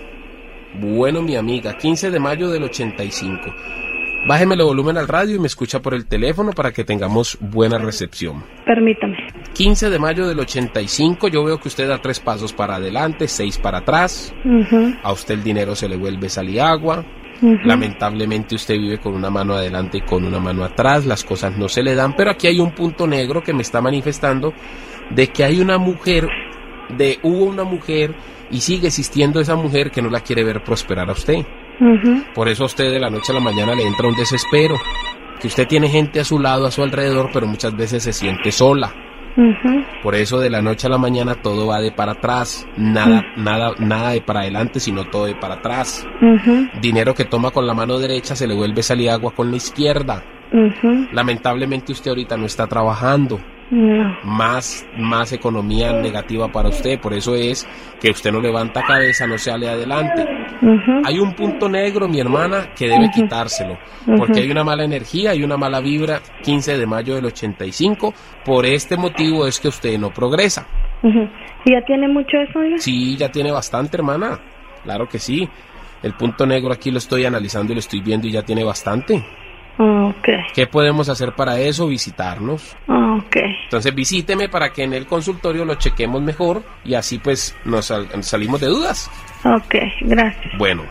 Bueno, mi amiga, quince de mayo del ochenta y cinco. Bájeme el volumen al radio y me escucha por el teléfono para que tengamos buena recepción. Permítame. quince de mayo del ochenta y cinco, yo veo que usted da tres pasos para adelante, seis para atrás. Uh-huh. A usted el dinero se le vuelve saliagua. Uh-huh. Lamentablemente usted vive con una mano adelante y con una mano atrás, las cosas no se le dan, pero aquí hay un punto negro que me está manifestando de que hay una mujer, de hubo una mujer y sigue existiendo esa mujer que no la quiere ver prosperar a usted. Uh-huh. Por eso a usted de la noche a la mañana le entra un desespero, que usted tiene gente a su lado, a su alrededor, pero muchas veces se siente sola. Uh-huh. Por eso de la noche a la mañana todo va de para atrás, nada, Uh-huh. nada, nada de para adelante, sino todo de para atrás. Uh-huh. Dinero que toma con la mano derecha se le vuelve salir agua con la izquierda. Uh-huh. Lamentablemente usted ahorita no está trabajando. No. Más, más economía negativa para usted, por eso es que usted no levanta cabeza, no sale adelante. Uh-huh. Hay un punto negro, mi hermana, que debe Uh-huh. quitárselo, porque Uh-huh. hay una mala energía, hay una mala vibra. Quince de mayo del ochenta y cinco, por este motivo es que usted no progresa. Uh-huh. ¿Y ya tiene mucho eso, oiga? Sí, ya tiene bastante, hermana, claro que sí. El punto negro aquí lo estoy analizando y lo estoy viendo y ya tiene bastante. Ah, ok. ¿Qué podemos hacer para eso? Visitarnos. Ah, ok. Entonces visíteme para que en el consultorio lo chequemos mejor y así pues nos sal- salimos de dudas. Ok, gracias. Bueno.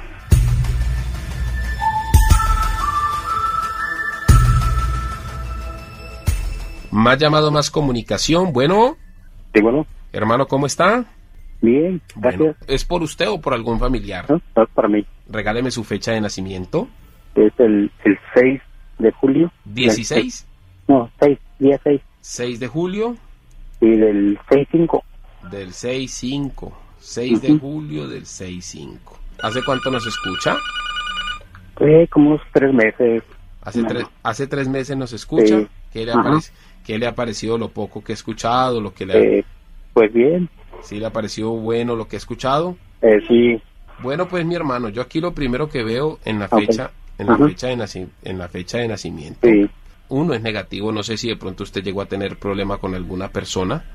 Más llamado, más comunicación. Bueno. Sí, bueno. Hermano, ¿cómo está? Bien, gracias. Bueno, ¿es por usted o por algún familiar? No, no es para mí. Regáleme su fecha de nacimiento. Es el, el seis de julio. ¿dieciséis? No, seis, día seis. seis de julio. Y del seis cinco. Del seis cinco. seis de Ujú. julio del seis cinco. ¿Hace cuánto nos escucha? Eh, como unos tres meses. Hace, No. tres, hace tres meses nos escucha. Sí. ¿Qué le, Ajá. aparece- qué le ha parecido lo poco que he escuchado? Lo que le ha- Eh, pues bien. ¿Sí le ha parecido bueno lo que he escuchado? Eh, sí. Bueno, pues mi hermano, yo aquí lo primero que veo en la Ok. fecha, en la Ajá. fecha de naci- en la fecha de nacimiento, Sí. uno es negativo. No sé si de pronto usted llegó a tener problema con alguna persona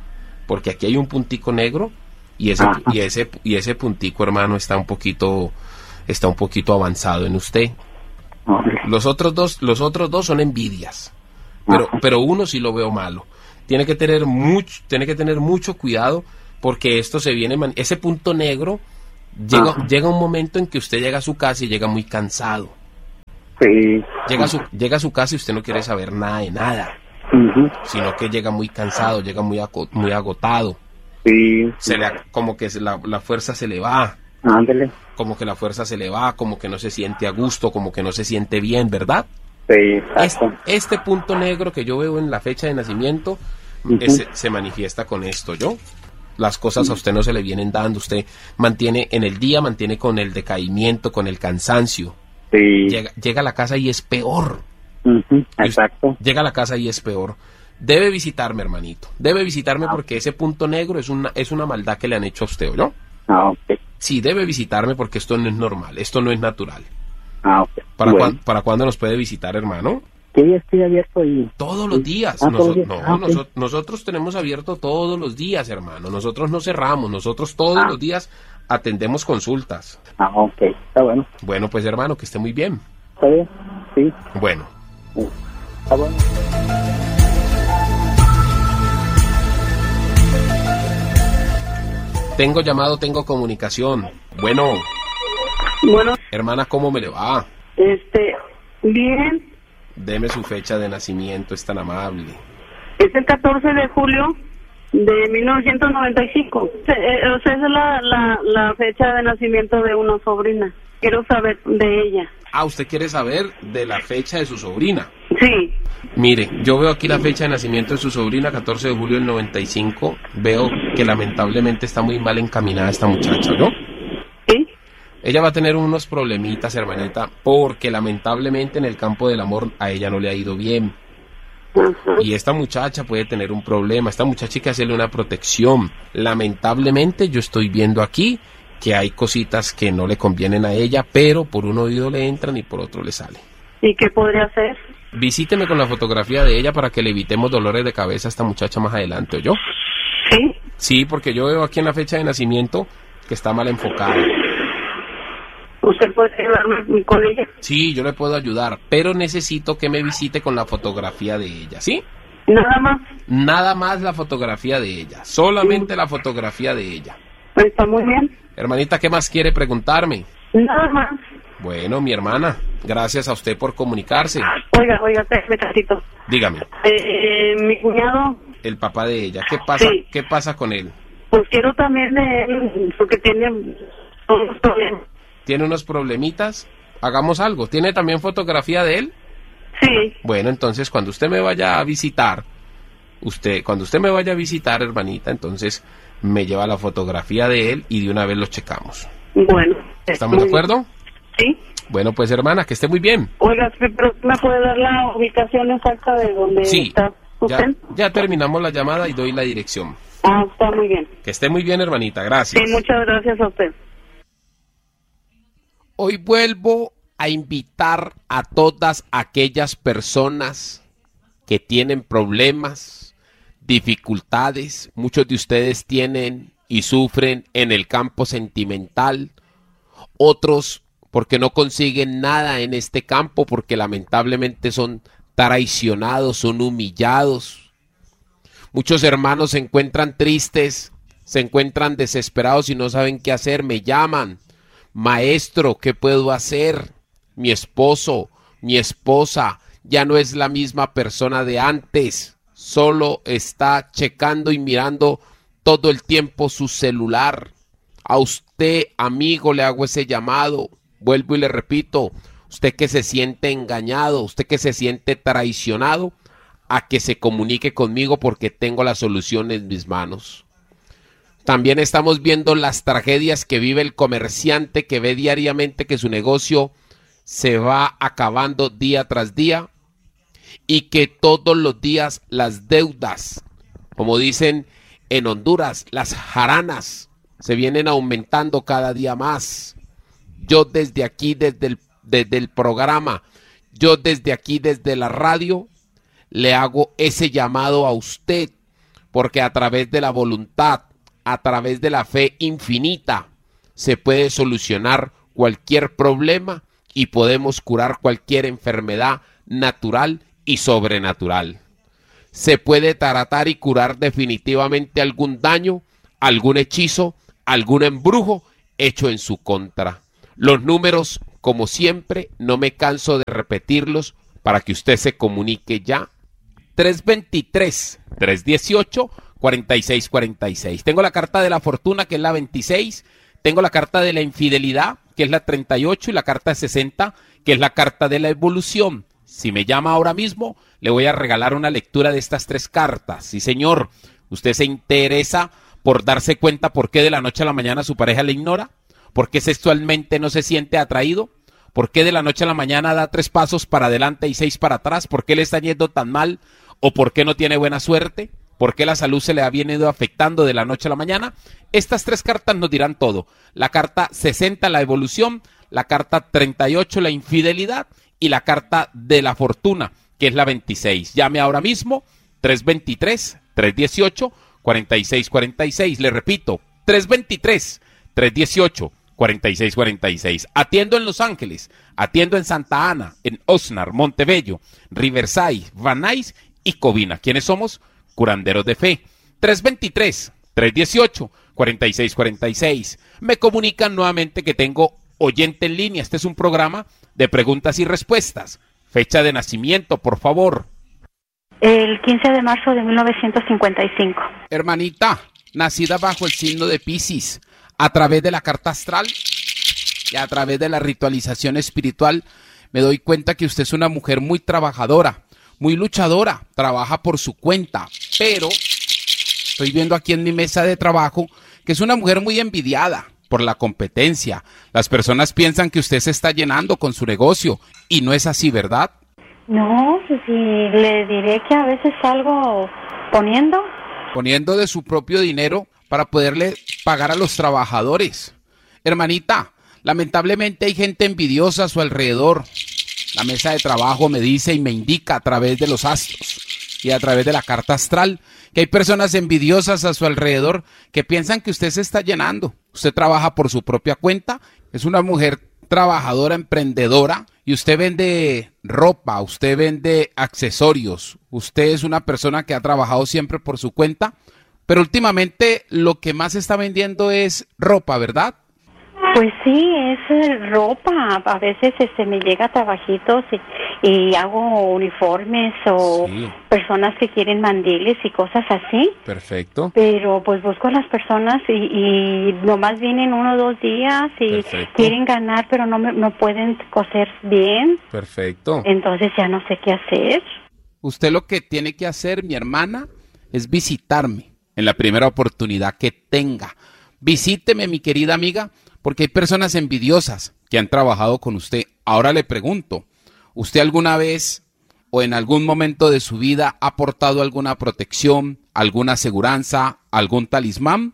porque aquí hay un puntico negro y ese, y ese, y ese puntico, hermano, está un poquito, está un poquito avanzado en usted. Los otros dos, los otros dos son envidias, pero, pero uno sí lo veo malo. Tiene que tener mucho, tiene que tener mucho cuidado, porque esto se viene, man- ese punto negro llega, llega un momento en que usted llega a su casa y llega muy cansado. Sí. Llega a su, llega a su casa y usted no quiere saber nada de nada, Ujú. sino que llega muy cansado, llega muy, aco- muy agotado. Sí. Se le, como que se la, la fuerza se le va. Ándele. Como que la fuerza se le va, como que no se siente a gusto, como que no se siente bien, ¿verdad? Sí, Este, este punto negro que yo veo en la fecha de nacimiento, Ujú. ese, se manifiesta con esto, ¿yo? Las cosas a usted no se le vienen dando, usted mantiene en el día, mantiene con el decaimiento, con el cansancio. Sí. Llega, llega a la casa y es peor. Ujú, exacto. Llega a la casa y es peor. Debe visitarme, hermanito. Debe visitarme porque ese punto negro es una, es una maldad que le han hecho a usted, ¿no? Ah, ok. Sí, debe visitarme porque esto no es normal, esto no es natural. Ah, ok. ¿Para, Bueno. cuán- ¿para cuándo nos puede visitar, hermano? ¿Qué día estoy abierto ahí? Todos los días. Ah, todos los Noso- días. no, Ah, ok. noso- nosotros tenemos abierto todos los días, hermano. Nosotros no cerramos, nosotros todos Ah. los días atendemos consultas. Ah, ok. Está bueno. Bueno, pues hermano, que esté muy bien. ¿Está bien? Sí. Bueno. Está bueno. Tengo llamado, tengo comunicación. Bueno, Bueno, hermana, ¿cómo me le va? este, bien, Deme su fecha de nacimiento, es tan amable. es el catorce de julio de mil novecientos noventa y cinco. Eh, eh, O sea, esa es la, la, la fecha de nacimiento de una sobrina. Quiero saber de ella. Ah, ¿usted quiere saber de la fecha de su sobrina? Sí. Mire, yo veo aquí la fecha de nacimiento de su sobrina, catorce de julio del noventa y cinco. Veo que lamentablemente está muy mal encaminada esta muchacha, ¿no? Sí. Ella va a tener unos problemitas, hermanita, porque lamentablemente en el campo del amor a ella no le ha ido bien. Y esta muchacha puede tener un problema. Esta muchacha hay que hacerle una protección. Lamentablemente yo estoy viendo aquí que hay cositas que no le convienen a ella, pero por un oído le entran y por otro le sale. ¿Y qué podría hacer? Visíteme con la fotografía de ella para que le evitemos dolores de cabeza a esta muchacha más adelante, ¿oyó? Sí. Sí, porque yo veo aquí en la fecha de nacimiento que está mal enfocada. ¿Usted puede ayudarme con ella? Sí, yo le puedo ayudar, pero necesito que me visite con la fotografía de ella, ¿sí? Nada más. Nada más la fotografía de ella, solamente la fotografía de ella. Está muy bien. Hermanita, ¿qué más quiere preguntarme? Nada más. Bueno, mi hermana, gracias a usted por comunicarse. Oiga, oiga, espérame tantito. Dígame, Eh, mi cuñado, el papá de ella, ¿qué pasa? Sí. ¿Qué pasa con él? pues quiero también de él, porque tiene unos problemas. ¿Tiene unos problemitas? Hagamos algo. ¿Tiene también fotografía de él? Sí. Bueno, entonces cuando usted me vaya a visitar, usted, cuando usted me vaya a visitar, hermanita, entonces me lleva la fotografía de él y de una vez lo checamos. Bueno. ¿Estamos de acuerdo? Sí. Bueno, pues hermana, que esté muy bien. Oiga, pero ¿me puede dar la ubicación exacta de donde Sí, está usted? ya, ya terminamos la llamada y doy la dirección. Ah, está muy bien. Que esté muy bien, hermanita, gracias. Sí, muchas gracias a usted. Hoy vuelvo a invitar a todas aquellas personas que tienen problemas, dificultades. Muchos de ustedes tienen y sufren en el campo sentimental. Otros porque no consiguen nada en este campo, porque lamentablemente son traicionados, son humillados. Muchos hermanos se encuentran tristes, se encuentran desesperados y no saben qué hacer. Me llaman. Maestro, ¿qué puedo hacer? Mi esposo, mi esposa, ya no es la misma persona de antes. Solo está checando y mirando todo el tiempo su celular. A usted, amigo, le hago ese llamado. Vuelvo y le repito, usted que se siente engañado, usted que se siente traicionado, a que se comunique conmigo porque tengo la solución en mis manos. También estamos viendo las tragedias que vive el comerciante, que ve diariamente que su negocio se va acabando día tras día y que todos los días las deudas, como dicen en Honduras, las jaranas, se vienen aumentando cada día más. Yo desde aquí, desde el, desde el programa, yo desde aquí, desde la radio, le hago ese llamado a usted, porque a través de la voluntad, a través de la fe infinita, se puede solucionar cualquier problema y podemos curar cualquier enfermedad natural y sobrenatural. Se puede tratar y curar definitivamente algún daño, algún hechizo, algún embrujo hecho en su contra. Los números, como siempre, no me canso de repetirlos para que usted se comunique ya. tres veintitrés, tres dieciocho, cuarenta y seis cuarenta y seis. Tengo la carta de la fortuna, que es la veintiséis. Tengo la carta de la infidelidad, que es la treinta y ocho, y la carta sesenta, que es la carta de la evolución. Si me llama ahora mismo, le voy a regalar una lectura de estas tres cartas. Sí, señor. ¿Usted se interesa por darse cuenta por qué de la noche a la mañana su pareja le ignora? ¿Por qué sexualmente no se siente atraído? ¿Por qué de la noche a la mañana da tres pasos para adelante y seis para atrás? ¿Por qué le está yendo tan mal? ¿O por qué no tiene buena suerte? ¿Por qué la salud se le ha venido afectando de la noche a la mañana? Estas tres cartas nos dirán todo. La carta sesenta, la evolución, la carta treinta y ocho, la infidelidad, y la carta de la fortuna, que es la veintiséis. Llame ahora mismo, tres veintitrés, tres dieciocho, cuarenta y seis cuarenta y seis. Le repito, tres veintitrés, tres dieciocho, cuarenta y seis cuarenta y seis. Atiendo en Los Ángeles, atiendo en Santa Ana, en Oxnard, Montebello, Riverside, Van Nuys y Covina. ¿Quiénes somos? Curanderos de Fe. tres veintitrés, tres dieciocho, cuarenta y seis cuarenta y seis. Me comunican nuevamente que tengo oyente en línea. Este es un programa de preguntas y respuestas. Fecha de nacimiento, por favor. El quince de marzo de mil novecientos cincuenta y cinco. Hermanita, nacida bajo el signo de Piscis, a través de la carta astral y a través de la ritualización espiritual, me doy cuenta que usted es una mujer muy trabajadora, muy luchadora, trabaja por su cuenta, pero estoy viendo aquí en mi mesa de trabajo que es una mujer muy envidiada por la competencia. Las personas piensan que usted se está llenando con su negocio y no es así, ¿verdad? No, pues sí, le diré que a veces salgo poniendo. Poniendo de su propio dinero para poderle pagar a los trabajadores. Hermanita, lamentablemente hay gente envidiosa a su alrededor. La mesa de trabajo me dice y me indica a través de los astros y a través de la carta astral que hay personas envidiosas a su alrededor que piensan que usted se está llenando. Usted trabaja por su propia cuenta, es una mujer trabajadora, emprendedora, y usted vende ropa, usted vende accesorios, usted es una persona que ha trabajado siempre por su cuenta, pero últimamente lo que más está vendiendo es ropa, ¿verdad? Pues sí, es ropa. A veces este, me llega trabajitos y, y hago uniformes o sí. Personas que quieren mandiles y cosas así. Perfecto. Pero pues busco a las personas y, y nomás vienen uno o dos días y Perfecto. Quieren ganar, pero no, me, no pueden coser bien. Perfecto. Entonces ya no sé qué hacer. Usted lo que tiene que hacer, mi hermana, es visitarme en la primera oportunidad que tenga. Visíteme, mi querida amiga, porque hay personas envidiosas que han trabajado con usted. Ahora le pregunto, ¿usted alguna vez o en algún momento de su vida ha aportado alguna protección, alguna aseguranza, algún talismán?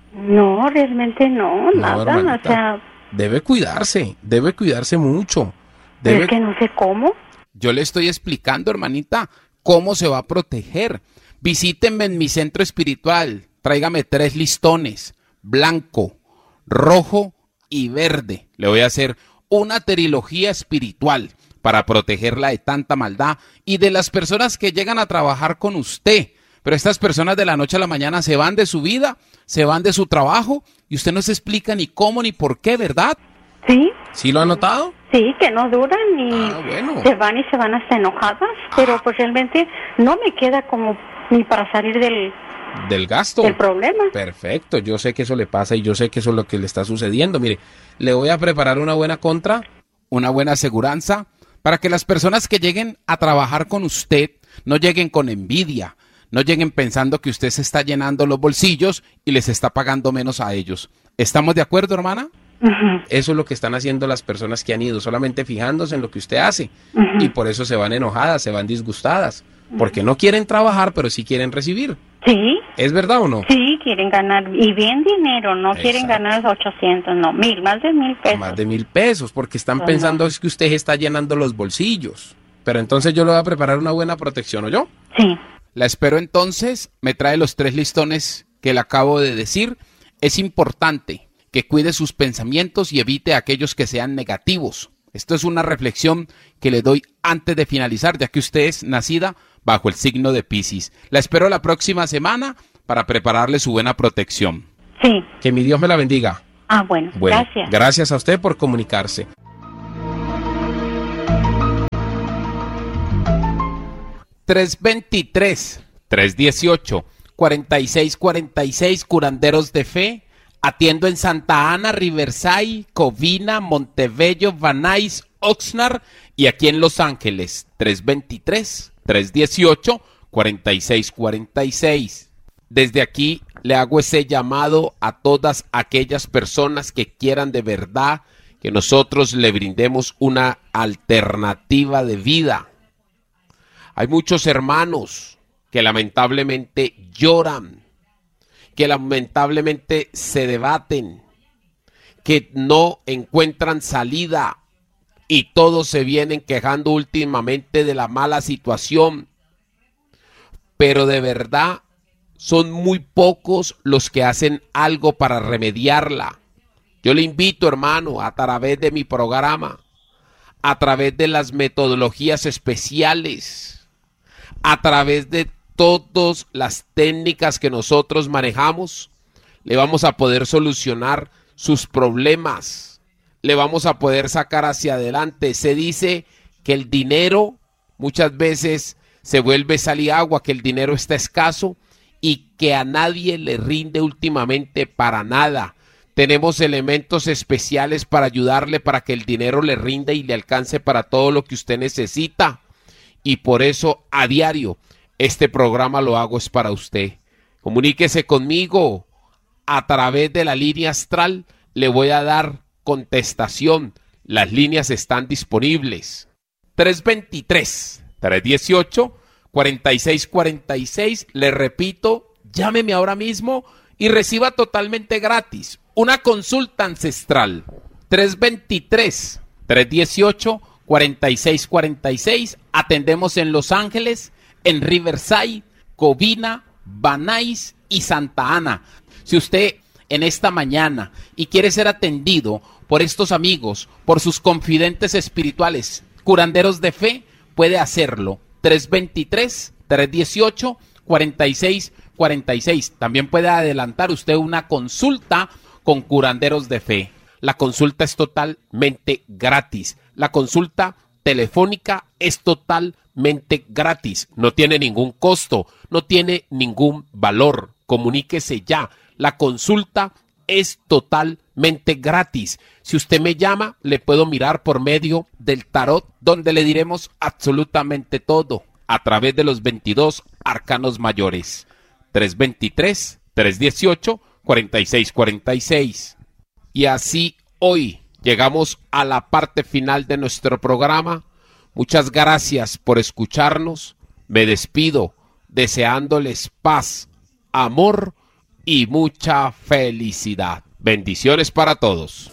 No, realmente no, no nada, hermanita. O sea... Debe cuidarse, debe cuidarse mucho. Debe... Es que no sé cómo. Yo le estoy explicando, hermanita, cómo se va a proteger. Visítenme en mi centro espiritual, tráigame tres listones, blanco, rojo y verde. Le voy a hacer una trilogía espiritual para protegerla de tanta maldad y de las personas que llegan a trabajar con usted. Pero estas personas de la noche a la mañana se van de su vida, se van de su trabajo y usted no se explica ni cómo ni por qué, ¿verdad? Sí. ¿Sí lo ha notado? Sí, que no duran y ah, bueno. se van y se van hasta enojadas, ah. pero pues realmente no me queda como ni para salir del... Del gasto. Del problema. Perfecto, yo sé que eso le pasa y yo sé que eso es lo que le está sucediendo. Mire, le voy a preparar una buena contra, una buena aseguranza, para que las personas que lleguen a trabajar con usted no lleguen con envidia, no lleguen pensando que usted se está llenando los bolsillos y les está pagando menos a ellos. ¿Estamos de acuerdo, hermana? Uh-huh. Eso es lo que están haciendo las personas que han ido, solamente fijándose en lo que usted hace. Uh-huh. Y por eso se van enojadas, se van disgustadas, porque no quieren trabajar, pero sí quieren recibir. Sí. ¿Es verdad o no? Sí, quieren ganar, y bien dinero, no Exacto. quieren ganar ochocientos, no, mil, más de mil pesos. Más de mil pesos, porque están pues pensando no. es que usted está llenando los bolsillos. Pero entonces yo le voy a preparar una buena protección, ¿o yo? Sí. La espero entonces, me trae los tres listones que le acabo de decir. Es importante que cuide sus pensamientos y evite aquellos que sean negativos. Esto es una reflexión que le doy antes de finalizar, ya que usted es nacida bajo el signo de Piscis. La espero la próxima semana para prepararle su buena protección. Sí. Que mi Dios me la bendiga. Ah, bueno, Bueno, gracias. Gracias a usted por comunicarse. tres veintitrés, tres dieciocho, cuarenta y seis cuarenta y seis, Curanderos de Fe. Atiendo en Santa Ana, Riverside, Covina, Montebello, Van Nuys, Oxnard y aquí en Los Ángeles. tres veintitrés, tres dieciocho, cuarenta y seis cuarenta y seis. Desde aquí le hago ese llamado a todas aquellas personas que quieran de verdad que nosotros le brindemos una alternativa de vida. Hay muchos hermanos que lamentablemente lloran, que lamentablemente se debaten, que no encuentran salida y todos se vienen quejando últimamente de la mala situación. Pero de verdad son muy pocos los que hacen algo para remediarla. Yo le invito, hermano, a través de mi programa, a través de las metodologías especiales, a través de todas las técnicas que nosotros manejamos, le vamos a poder solucionar sus problemas, le vamos a poder sacar hacia adelante. Se dice que el dinero muchas veces se vuelve sal y agua, que el dinero está escaso y que a nadie le rinde últimamente para nada. Tenemos elementos especiales para ayudarle para que el dinero le rinda y le alcance para todo lo que usted necesita. Y por eso a diario este programa lo hago es para usted. Comuníquese conmigo a través de la línea astral. Le voy a dar contestación. Las líneas están disponibles. tres veintitrés, tres dieciocho, cuarenta y seis cuarenta y seis. Le repito, llámeme ahora mismo y reciba totalmente gratis una consulta ancestral. tres veintitrés, tres dieciocho, cuarenta y seis cuarenta y seis. Atendemos en Los Ángeles, en Riverside, Covina, Van Nuys y Santa Ana. Si usted en esta mañana y quiere ser atendido por estos amigos, por sus confidentes espirituales, curanderos de fe, puede hacerlo. tres veintitrés, tres dieciocho, cuarenta y seis cuarenta y seis. También puede adelantar usted una consulta con curanderos de fe. La consulta es totalmente gratis. La consulta telefónica es totalmente gratis. No tiene ningún costo, no tiene ningún valor. Comuníquese ya. La consulta es totalmente gratis. Si usted me llama, le puedo mirar por medio del tarot, donde le diremos absolutamente todo a través de los veintidós arcanos mayores. tres veintitrés, tres dieciocho, cuarenta y seis cuarenta y seis. Y así hoy llegamos a la parte final de nuestro programa. Muchas gracias por escucharnos. Me despido deseándoles paz, amor y mucha felicidad. Bendiciones para todos.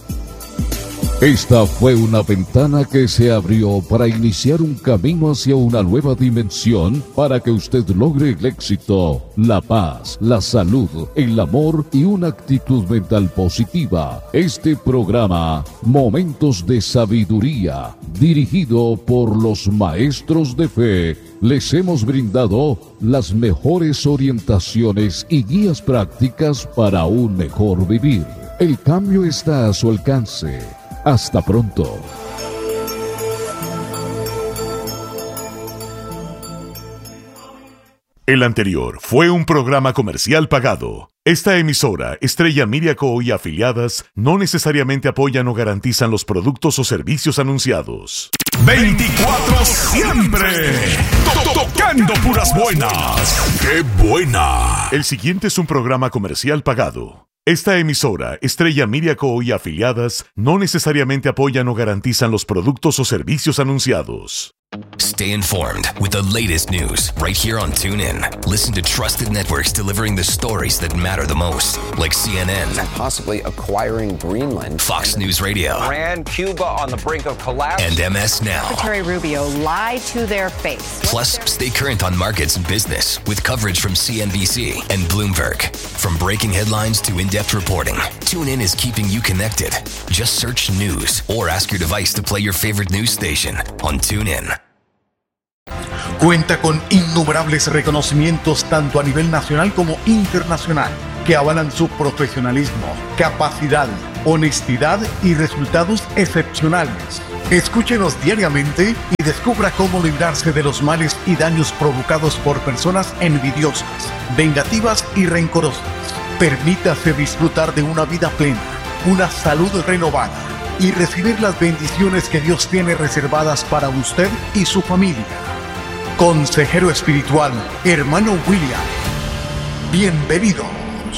Esta fue una ventana que se abrió para iniciar un camino hacia una nueva dimensión para que usted logre el éxito, la paz, la salud, el amor y una actitud mental positiva. Este programa, Momentos de Sabiduría, dirigido por los maestros de fe, les hemos brindado las mejores orientaciones y guías prácticas para un mejor vivir. El cambio está a su alcance. Hasta pronto. El anterior fue un programa comercial pagado. Esta emisora, Estrella Media Co. y afiliadas, no necesariamente apoyan o garantizan los productos o servicios anunciados. veinticuatro siempre tocando puras buenas. ¡Qué buena! El siguiente es un programa comercial pagado. Esta emisora, Estrella Media Co. y afiliadas, no necesariamente apoyan o garantizan los productos o servicios anunciados. Stay informed with the latest news right here on TuneIn. Listen to trusted networks delivering the stories that matter the most, like C N N, possibly acquiring Greenland, Fox News Radio, Iran, Cuba on the brink of collapse, and M S Now. Secretary Rubio lied to their face. Plus, stay current on markets and business with coverage from C N B C and Bloomberg. From breaking headlines to in-depth reporting, TuneIn is keeping you connected. Just search news or ask your device to play your favorite news station on TuneIn. Cuenta con innumerables reconocimientos tanto a nivel nacional como internacional que avalan su profesionalismo, capacidad, honestidad y resultados excepcionales. Escúchenos diariamente y descubra cómo librarse de los males y daños provocados por personas envidiosas, vengativas y rencorosas. Permítase disfrutar de una vida plena, una salud renovada y recibir las bendiciones que Dios tiene reservadas para usted y su familia. Consejero espiritual, hermano William. Bienvenidos.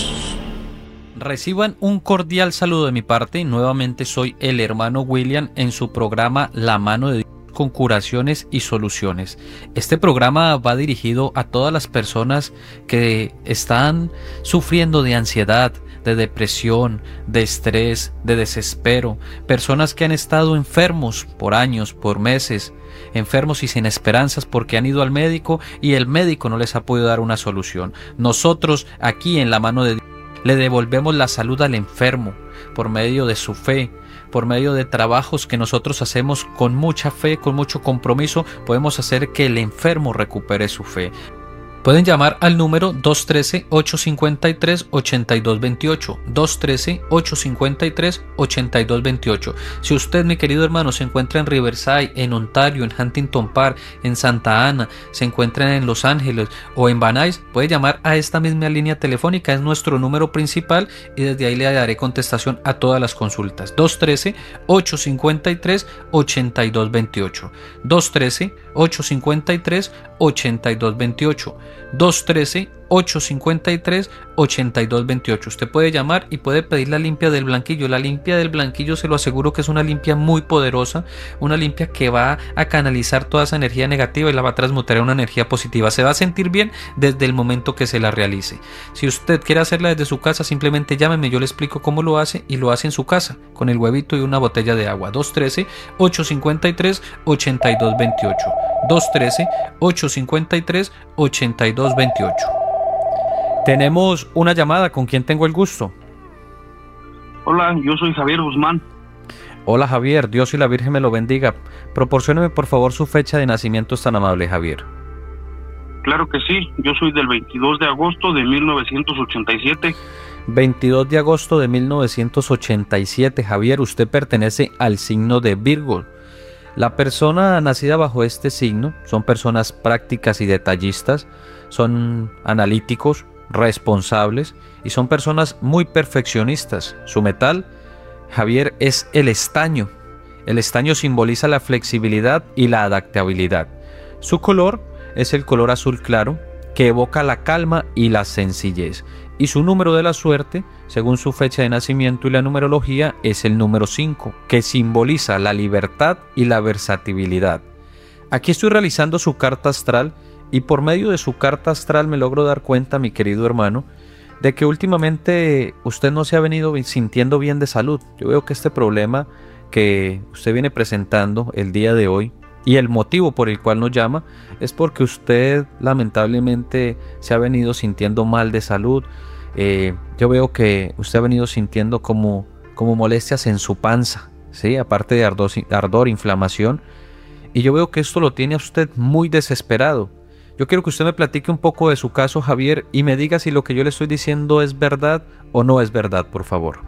Reciban un cordial saludo de mi parte. Nuevamente soy el hermano William en su programa La Mano de Dios con curaciones y soluciones. Este programa va dirigido a todas las personas que están sufriendo de ansiedad, de depresión, de estrés, de desespero, personas que han estado enfermos por años, por meses, enfermos y sin esperanzas porque han ido al médico y el médico no les ha podido dar una solución. Nosotros aquí en La Mano de Dios le devolvemos la salud al enfermo por medio de su fe, por medio de trabajos que nosotros hacemos con mucha fe, con mucho compromiso, podemos hacer que el enfermo recupere su fe. Pueden llamar al número dos uno tres, ocho cinco tres, ocho dos dos ocho, dos uno tres, ocho cinco tres, ocho dos dos ocho. Si usted, mi querido hermano, se encuentra en Riverside, en Ontario, en Huntington Park, en Santa Ana, se encuentra en Los Ángeles o en Van Nuys, puede llamar a esta misma línea telefónica, es nuestro número principal y desde ahí le daré contestación a todas las consultas. dos uno tres, ocho cinco tres, ocho dos dos ocho, dos uno tres, ocho cinco tres, ocho dos dos ocho, dos uno tres, ocho cinco tres, ocho dos dos ocho. Usted puede llamar y puede pedir la limpia del blanquillo. La limpia del blanquillo, se lo aseguro que es una limpia muy poderosa, una limpia que va a canalizar toda esa energía negativa y la va a transmutar en una energía positiva. Se va a sentir bien desde el momento que se la realice. Si usted quiere hacerla desde su casa, simplemente llámeme, yo le explico cómo lo hace y lo hace en su casa con el huevito y una botella de agua. dos uno tres, ocho cinco tres, ocho dos dos ocho, dos uno tres, ocho cinco tres, ocho dos dos ocho. Tenemos una llamada. ¿Con quién tengo el gusto? Hola, yo soy Javier Guzmán. Hola Javier, Dios y la Virgen me lo bendiga. Proporcióneme por favor su fecha de nacimiento, es tan amable, Javier. Claro que sí, yo soy del veintidós de agosto de mil novecientos ochenta y siete. veintidós de agosto de mil novecientos ochenta y siete, Javier, usted pertenece al signo de Virgo. La persona nacida bajo este signo son personas prácticas y detallistas, son analíticos, responsables y son personas muy perfeccionistas. Su metal, Javier, es el estaño. El estaño simboliza la flexibilidad y la adaptabilidad. Su color es el color azul claro, que evoca la calma y la sencillez. Y su número de la suerte, según su fecha de nacimiento y la numerología, es el número cinco, que simboliza la libertad y la versatilidad. Aquí estoy realizando su carta astral y por medio de su carta astral me logro dar cuenta, mi querido hermano, de que últimamente usted no se ha venido sintiendo bien de salud. Yo veo que este problema que usted viene presentando el día de hoy y el motivo por el cual nos llama es porque usted lamentablemente se ha venido sintiendo mal de salud. Eh, yo veo que usted ha venido sintiendo como, como molestias en su panza, ¿sí? Aparte de ardor, ardor, inflamación. Y yo veo que esto lo tiene a usted muy desesperado. Yo quiero que usted me platique un poco de su caso, Javier, y me diga si lo que yo le estoy diciendo es verdad o no es verdad, por favor.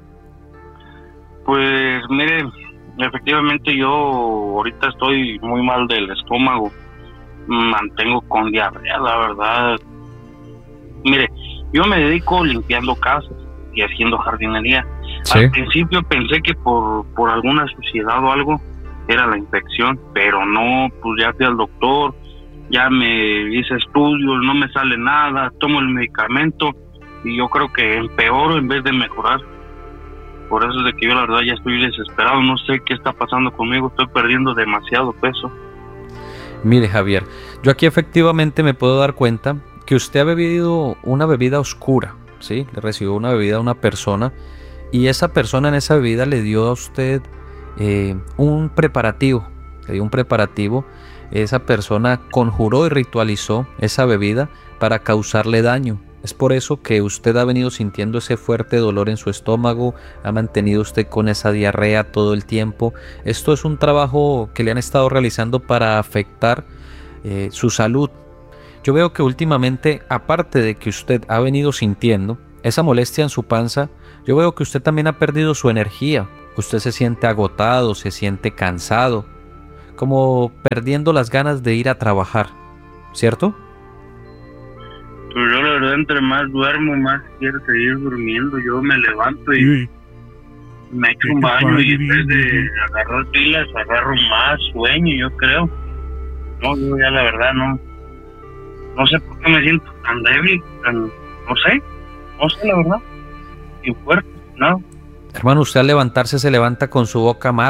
Pues mire, efectivamente yo ahorita estoy muy mal del estómago, mantengo con diarrea, la verdad. Mire, yo me dedico limpiando casas y haciendo jardinería. Sí. Al principio pensé que por, por alguna suciedad o algo era la infección, pero no, pues ya fui al doctor, ya me hice estudios, no me sale nada, tomo el medicamento y yo creo que empeoro en vez de mejorar. Por eso es de que yo la verdad ya estoy desesperado, no sé qué está pasando conmigo, estoy perdiendo demasiado peso. Mire, Javier, yo aquí efectivamente me puedo dar cuenta que usted ha bebido una bebida oscura, ¿sí? Le recibió una bebida a una persona y esa persona en esa bebida le dio a usted eh, un preparativo, le dio un preparativo. Esa persona conjuró y ritualizó esa bebida para causarle daño. Es por eso que usted ha venido sintiendo ese fuerte dolor en su estómago, ha mantenido usted con esa diarrea todo el tiempo. Esto es un trabajo que le han estado realizando para afectar eh, su salud. Yo veo que últimamente, aparte de que usted ha venido sintiendo esa molestia en su panza, yo veo que usted también ha perdido su energía. Usted se siente agotado, se siente cansado, como perdiendo las ganas de ir a trabajar, ¿cierto? Pues yo la verdad entre más duermo, más quiero seguir durmiendo. Yo me levanto y Sí. me echo un baño y en vez de agarrar pilas, agarro más sueño, yo creo. No, yo ya la verdad no, no sé por qué me siento tan débil, tan, no sé, no sé la verdad, y fuerte, no. Hermano, usted al levantarse se levanta con su boca amarga.